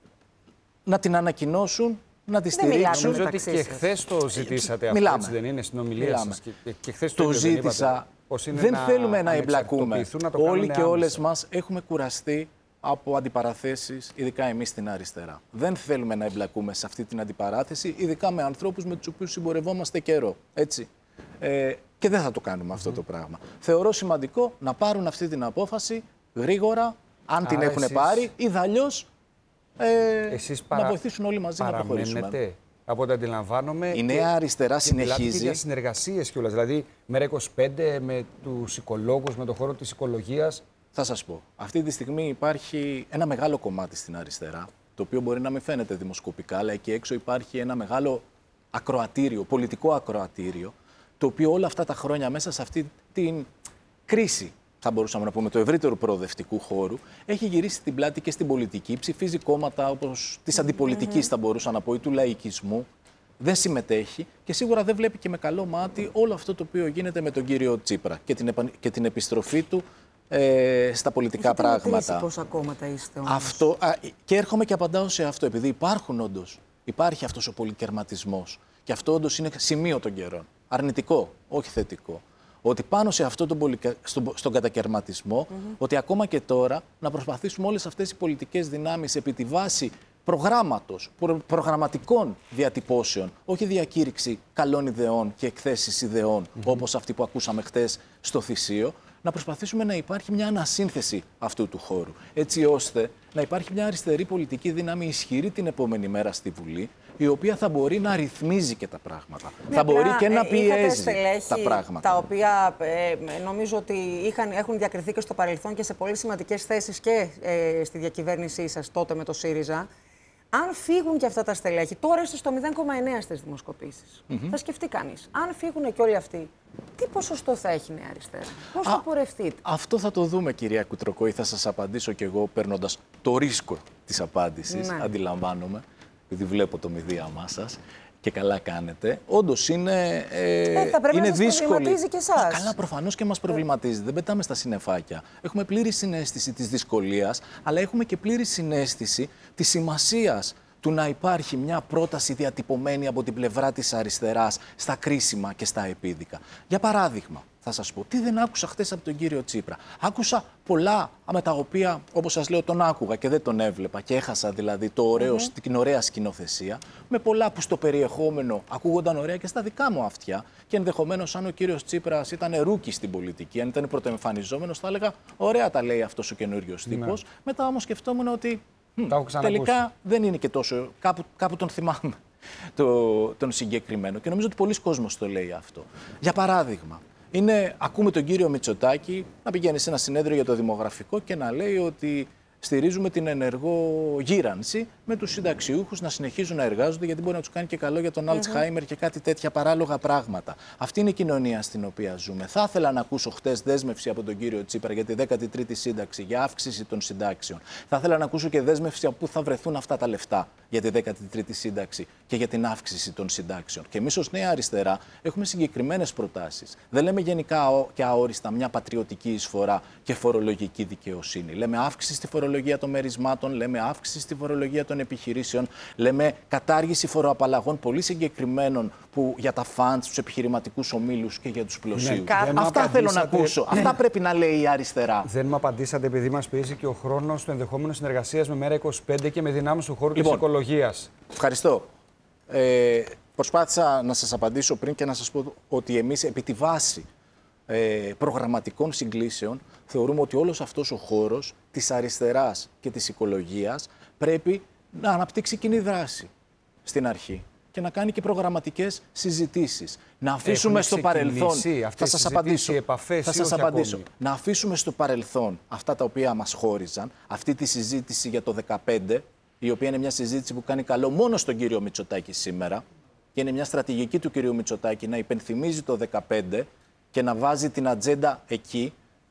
να την ανακοινώσουν, να τη στηρίξουν. Νομίζω ότι και χθες το ζητήσατε αυτό, έτσι δεν είναι, στην ομιλία σας. Και, και χθες το, το ζήτησα. Δεν να, θέλουμε να εμπλακούμε. Να Όλοι και όλες μας έχουμε κουραστεί από αντιπαραθέσεις, ειδικά εμείς στην αριστερά. Δεν θέλουμε να εμπλακούμε σε αυτή την αντιπαράθεση, ειδικά με ανθρώπους με τους οποίους συμπορευόμαστε καιρό. Έτσι. Ε, και δεν θα το κάνουμε αυτό mm. το πράγμα. Θεωρώ σημαντικό να πάρουν αυτή την απόφαση γρήγορα, αν Άρα την έχουν εσείς... πάρει, ή αλλιώς ε, παρα... να βοηθήσουν όλοι μαζί να προχωρήσουμε. Από ό,τι αντιλαμβάνομαι. Η Νέα Αριστερά συνεχίζει. Για συνεργασίες κιόλας. Δηλαδή, μέρα είκοσι πέντε με τους οικολόγους, με τον χώρο της οικολογίας. Θα σας πω. Αυτή τη στιγμή υπάρχει ένα μεγάλο κομμάτι στην αριστερά, το οποίο μπορεί να μην φαίνεται δημοσκοπικά, αλλά εκεί έξω υπάρχει ένα μεγάλο ακροατήριο, πολιτικό ακροατήριο, το οποίο όλα αυτά τα χρόνια μέσα σε αυτή την κρίση, θα μπορούσαμε να πούμε, του ευρύτερου προοδευτικού χώρου, έχει γυρίσει την πλάτη και στην πολιτική, ψηφίζει κόμματα όπως της αντιπολιτικής, mm-hmm. θα μπορούσα να πω, ή του λαϊκισμού, δεν συμμετέχει και σίγουρα δεν βλέπει και με καλό μάτι όλο αυτό το οποίο γίνεται με τον κύριο Τσίπρα και την, επα... και την επιστροφή του ε, στα πολιτικά Έχετε πράγματα. Πόσα κόμματα είστε όμως. Αυτό, α, και έρχομαι και απαντάω σε αυτό, επειδή υπάρχουν όντως, υπάρχει αυτός ο πολυκερματισμός και αυτό όντως είναι σημείο των καιρών. Αρνητικό, όχι θετικό. Ότι πάνω σε αυτό τον πολυκα... στον, στον κατακερματισμό, mm-hmm. ότι ακόμα και τώρα να προσπαθήσουμε όλες αυτές οι πολιτικές δυνάμεις επί τη βάση προγράμματος, προ... προγραμματικών διατυπώσεων, όχι διακήρυξη καλών ιδεών και εκθέσεις ιδεών, mm-hmm. όπως αυτή που ακούσαμε χτες στο Θησίο, να προσπαθήσουμε να υπάρχει μια ανασύνθεση αυτού του χώρου. Έτσι ώστε να υπάρχει μια αριστερή πολιτική δύναμη ισχυρή την επόμενη μέρα στη Βουλή, η οποία θα μπορεί να ρυθμίζει και τα πράγματα. Ναι, θα μπορεί απλά, και να ε, πιέζει τα πράγματα. Τα οποία ε, νομίζω ότι είχαν, έχουν διακριθεί και στο παρελθόν και σε πολύ σημαντικές θέσεις και ε, στη διακυβέρνησή σας τότε με το ΣΥΡΙΖΑ. Αν φύγουν και αυτά τα στελέχη, τώρα είστε στο μηδέν κόμμα εννέα στις δημοσκοπήσεις. Mm-hmm. Θα σκεφτεί κανείς. Αν φύγουν και όλοι αυτοί, τι ποσοστό θα έχει η Νέα Αριστερά, πώς θα πορευτείτε. Αυτό θα το δούμε, κυρία Κουτροκόη. Θα σας απαντήσω κι εγώ παίρνοντας το ρίσκο της απάντησης. Ναι. Αντιλαμβάνομαι, επειδή βλέπω το μηδίαμά σας. Και καλά κάνετε. Όντως είναι, ε, ε, θα πρέπει είναι να δύσκολη. Προβληματίζει και εσάς. Καλά, προφανώς και μας προβληματίζει. Ε. Δεν πετάμε στα συννεφάκια. Έχουμε πλήρη συναίσθηση της δυσκολίας, αλλά έχουμε και πλήρη συναίσθηση της σημασίας του να υπάρχει μια πρόταση διατυπωμένη από την πλευρά της αριστεράς στα κρίσιμα και στα επίδικα. Για παράδειγμα, θα σας πω, τι δεν άκουσα χτες από τον κύριο Τσίπρα. Άκουσα πολλά με τα οποία, όπως σας λέω, τον άκουγα και δεν τον έβλεπα και έχασα δηλαδή το ωραίο, mm-hmm. την ωραία σκηνοθεσία, με πολλά που στο περιεχόμενο ακούγονταν ωραία και στα δικά μου αυτιά και ενδεχομένως αν ο κύριος Τσίπρας ήταν ρούκι στην πολιτική, αν ήταν πρωτοεμφανιζόμενος, θα έλεγα ωραία τα λέει αυτός ο καινούριος τύπος. Mm-hmm. Μετά όμως σκεφτόμουν ότι μ, τελικά δεν είναι και τόσο, κάπου, κάπου τον θυμάμαι το, τον συγκεκριμένο και νομίζω ότι πολλοί κόσμος το λέει αυτό. Για παράδειγμα, είναι, ακούμε τον κύριο Μητσοτάκη να πηγαίνει σε ένα συνέδριο για το δημογραφικό και να λέει ότι στηρίζουμε την ενεργό γύρανση με τους συνταξιούχους να συνεχίζουν να εργάζονται γιατί μπορεί να τους κάνει και καλό για τον Alzheimer mm-hmm. και κάτι τέτοια παράλογα πράγματα. Αυτή είναι η κοινωνία στην οποία ζούμε. Θα ήθελα να ακούσω χτες δέσμευση από τον κύριο Τσίπρα για τη δέκατη τρίτη σύνταξη, για αύξηση των συντάξεων. Θα ήθελα να ακούσω και δέσμευση από πού θα βρεθούν αυτά τα λεφτά για τη δέκατη τρίτη σύνταξη και για την αύξηση των συντάξεων. Και εμείς ως Νέα Αριστερά έχουμε συγκεκριμένες προτάσεις. Δεν λέμε γενικά και αόριστα μια πατριωτική εισφορά και φορολογική δικαιοσύνη. Λέμε αύξηση στη φορολογία των μερισμάτων, λέμε αύξηση στη φορολογία των επιχειρήσεων, λέμε κατάργηση φοροαπαλλαγών πολύ συγκεκριμένων που για τα φαντς, τους επιχειρηματικούς ομίλους και για τους πλουσίους. Ναι, αυτά θέλω να ακούσω. Ναι. Αυτά πρέπει να λέει η αριστερά. Δεν μου απαντήσατε επειδή μας πιέζει και ο χρόνος του ενδεχόμενου συνεργασίας με Μέρα είκοσι πέντε και με δυνάμεις του χώρου λοιπόν, της οικολογίας. Ευχαριστώ. Ε, προσπάθησα να σας απαντήσω πριν και να σας πω ότι εμείς επί τη βάση ε, προγραμματικών συγκλήσεων θεωρούμε ότι όλος αυτός ο χώρος της αριστεράς και της οικολογίας πρέπει να αναπτύξει κοινή δράση στην αρχή και να κάνει και προγραμματικές συζητήσεις. Να αφήσουμε στο παρελθόν. Θα σας απαντήσω. Επαφές, θα σας απαντήσω. Να αφήσουμε στο παρελθόν αυτά τα οποία μας χώριζαν, αυτή τη συζήτηση για το δεκαπέντε, η οποία είναι μια συζήτηση που κάνει καλό μόνο στον κύριο Μητσοτάκη σήμερα και είναι μια στρατηγική του κυρίου Μητσοτάκη να υπενθυμίζει το δεκαπέντε και να βάζει την ατζέντα εκεί.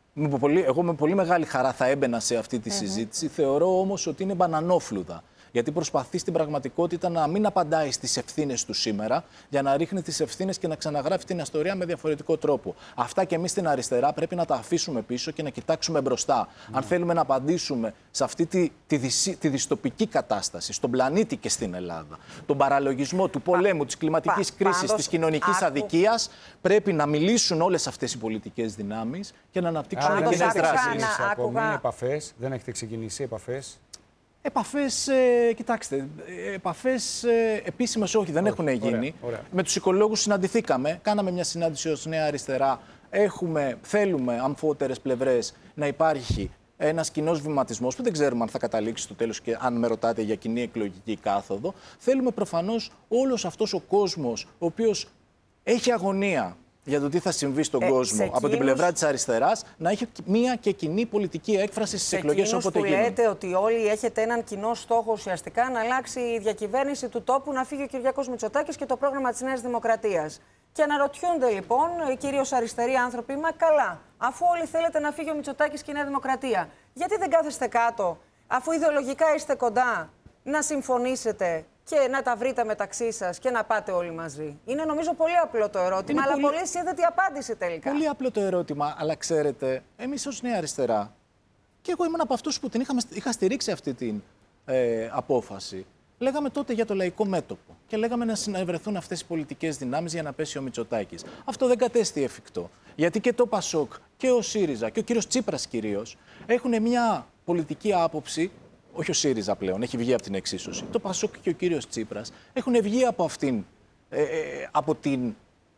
Εγώ με πολύ μεγάλη χαρά θα έμπαινα σε αυτή τη συζήτηση. Mm-hmm. Θεωρώ όμως ότι είναι μπανανόφλουδα. Γιατί προσπαθεί στην πραγματικότητα να μην απαντάει στις ευθύνες του σήμερα, για να ρίχνει τις ευθύνες και να ξαναγράφει την ιστορία με διαφορετικό τρόπο. Αυτά και εμείς στην αριστερά πρέπει να τα αφήσουμε πίσω και να κοιτάξουμε μπροστά. Mm. Αν θέλουμε να απαντήσουμε σε αυτή τη, τη, δυσ, τη δυστοπική κατάσταση, στον πλανήτη και στην Ελλάδα, τον παραλογισμό του πολέμου, πα, της κλιματικής πα, κρίσης, πάντως, της κοινωνικής άκου... αδικίας, πρέπει να μιλήσουν όλες αυτές οι πολιτικές δυνάμεις και να αναπτύξουν κοινές δράσεις. Επαφές, δεν έχετε ξεκινήσει επαφές. Επαφές, ε, κοιτάξτε, επαφές ε, επίσημες όχι, δεν όχι, έχουν γίνει. Ωραία, ωραία. Με τους οικολόγους συναντηθήκαμε, κάναμε μια συνάντηση ως Νέα Αριστερά. Έχουμε, θέλουμε αμφότερες πλευρές να υπάρχει ένας κοινός βηματισμός που δεν ξέρουμε αν θα καταλήξει στο τέλος και αν με ρωτάτε για κοινή εκλογική κάθοδο. Θέλουμε προφανώς όλος αυτός ο κόσμος ο οποίος έχει αγωνία για το τι θα συμβεί στον ε, κόσμο από εκείνους... την πλευρά της αριστεράς, να έχει μία και κοινή πολιτική έκφραση στις εκλογές όποτε γίνουν. Λέτε ότι όλοι έχετε έναν κοινό στόχο ουσιαστικά να αλλάξει η διακυβέρνηση του τόπου, να φύγει ο Κυριάκος Μητσοτάκης και το πρόγραμμα της Νέας Δημοκρατίας. Και αναρωτιούνται λοιπόν, κυρίως αριστεροί άνθρωποι, μα καλά, αφού όλοι θέλετε να φύγει ο Μητσοτάκης και η Νέα Δημοκρατία, γιατί δεν κάθεστε κάτω, αφού ιδεολογικά είστε κοντά, να συμφωνήσετε και να τα βρείτε μεταξύ σας και να πάτε όλοι μαζί. Είναι νομίζω πολύ απλό το ερώτημα, είναι αλλά πολύ, πολύ σύνδετη απάντηση τελικά. Πολύ απλό το ερώτημα, αλλά ξέρετε, εμείς ως Νέα Αριστερά, και εγώ ήμουν από αυτούς που την είχα, είχα στηρίξει αυτή την ε, απόφαση, λέγαμε τότε για το λαϊκό μέτωπο και λέγαμε να συνευρεθούν αυτές οι πολιτικές δυνάμεις για να πέσει ο Μητσοτάκης. Αυτό δεν κατέστη εφικτό, γιατί και το Πασόκ και ο ΣΥΡΙΖΑ και ο κύριος Τσίπρας κυρίως έχουν μια πολιτική άποψη. Όχι ο ΣΥΡΙΖΑ πλέον, έχει βγει από την εξίσωση. Το Πασόκ και ο κύριος Τσίπρας έχουν βγει από αυτήν, ε, ε, από την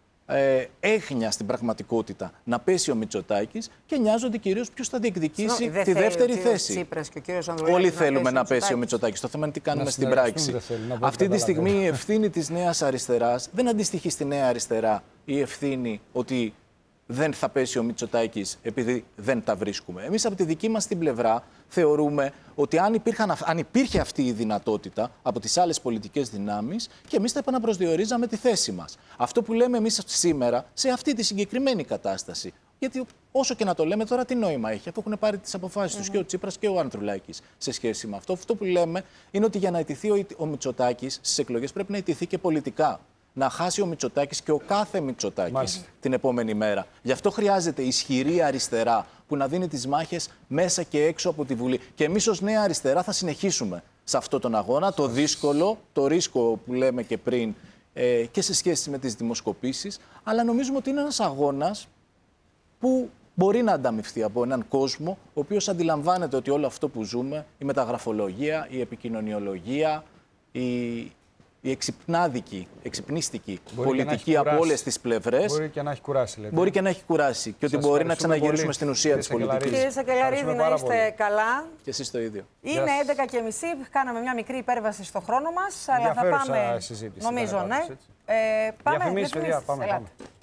ε, έγνοια στην πραγματικότητα να πέσει ο Μητσοτάκης και νοιάζονται κυρίως ποιος θα διεκδικήσει Συνό, τη δεύτερη ο θέση. Τσίπρας και ο Όλοι θέλουμε να, να πέσει ο Μητσοτάκης. Το θέμα είναι τι κάνουμε στην πράξη. Αυτή τη στιγμή η ευθύνη της Νέας Αριστεράς δεν αντιστοιχεί στη Νέα Αριστερά η ευθύνη ότι δεν θα πέσει ο Μητσοτάκης επειδή δεν τα βρίσκουμε. Εμείς από τη δική μας την πλευρά θεωρούμε ότι αν, υπήρχαν, αν υπήρχε αυτή η δυνατότητα από τις άλλες πολιτικές δυνάμεις και εμείς θα επαναπροσδιορίζαμε τη θέση μας. Αυτό που λέμε εμείς σήμερα σε αυτή τη συγκεκριμένη κατάσταση. Γιατί όσο και να το λέμε τώρα, τι νόημα έχει, αφού έχουν πάρει τις αποφάσεις mm-hmm. τους και ο Τσίπρας και ο Ανδρουλάκης σε σχέση με αυτό. Αυτό που λέμε είναι ότι για να ιτηθεί ο, ο Μητσοτάκης στις εκλογές πρέπει να ιτηθεί και πολιτικά. Να χάσει ο Μητσοτάκης και ο κάθε Μητσοτάκης Μάλιστα. την επόμενη μέρα. Γι' αυτό χρειάζεται ισχυρή αριστερά που να δίνει τις μάχες μέσα και έξω από τη Βουλή. Και εμείς ως Νέα Αριστερά θα συνεχίσουμε σε αυτόν τον αγώνα, το δύσκολο, το ρίσκο που λέμε και πριν ε, και σε σχέση με τις δημοσκοπήσεις, αλλά νομίζουμε ότι είναι ένας αγώνας που μπορεί να ανταμυφθεί από έναν κόσμο ο οποίος αντιλαμβάνεται ότι όλο αυτό που ζούμε, η μεταγραφολογία, η επικοινωνιολογία, η, η εξυπνάδικη, εξυπνίστικη μπορεί πολιτική από όλες τις πλευρές. Μπορεί και να έχει κουράσει, λέτε. Μπορεί και να έχει κουράσει. Και ότι μπορεί να ξαναγυρίσουμε πολύ στην ουσία της πολιτικής. Κύριε Σακελαρίδη, να είστε πολύ. καλά. Και εσείς το ίδιο. Είναι έντεκα και μισή. Κάναμε μια μικρή υπέρβαση στο χρόνο μας. Αλλά θα πάμε. Συζήτηση, νομίζω, ναι. Ε, πάμε. Διαφημίσεις, παιδιά, πάμε. πάμε.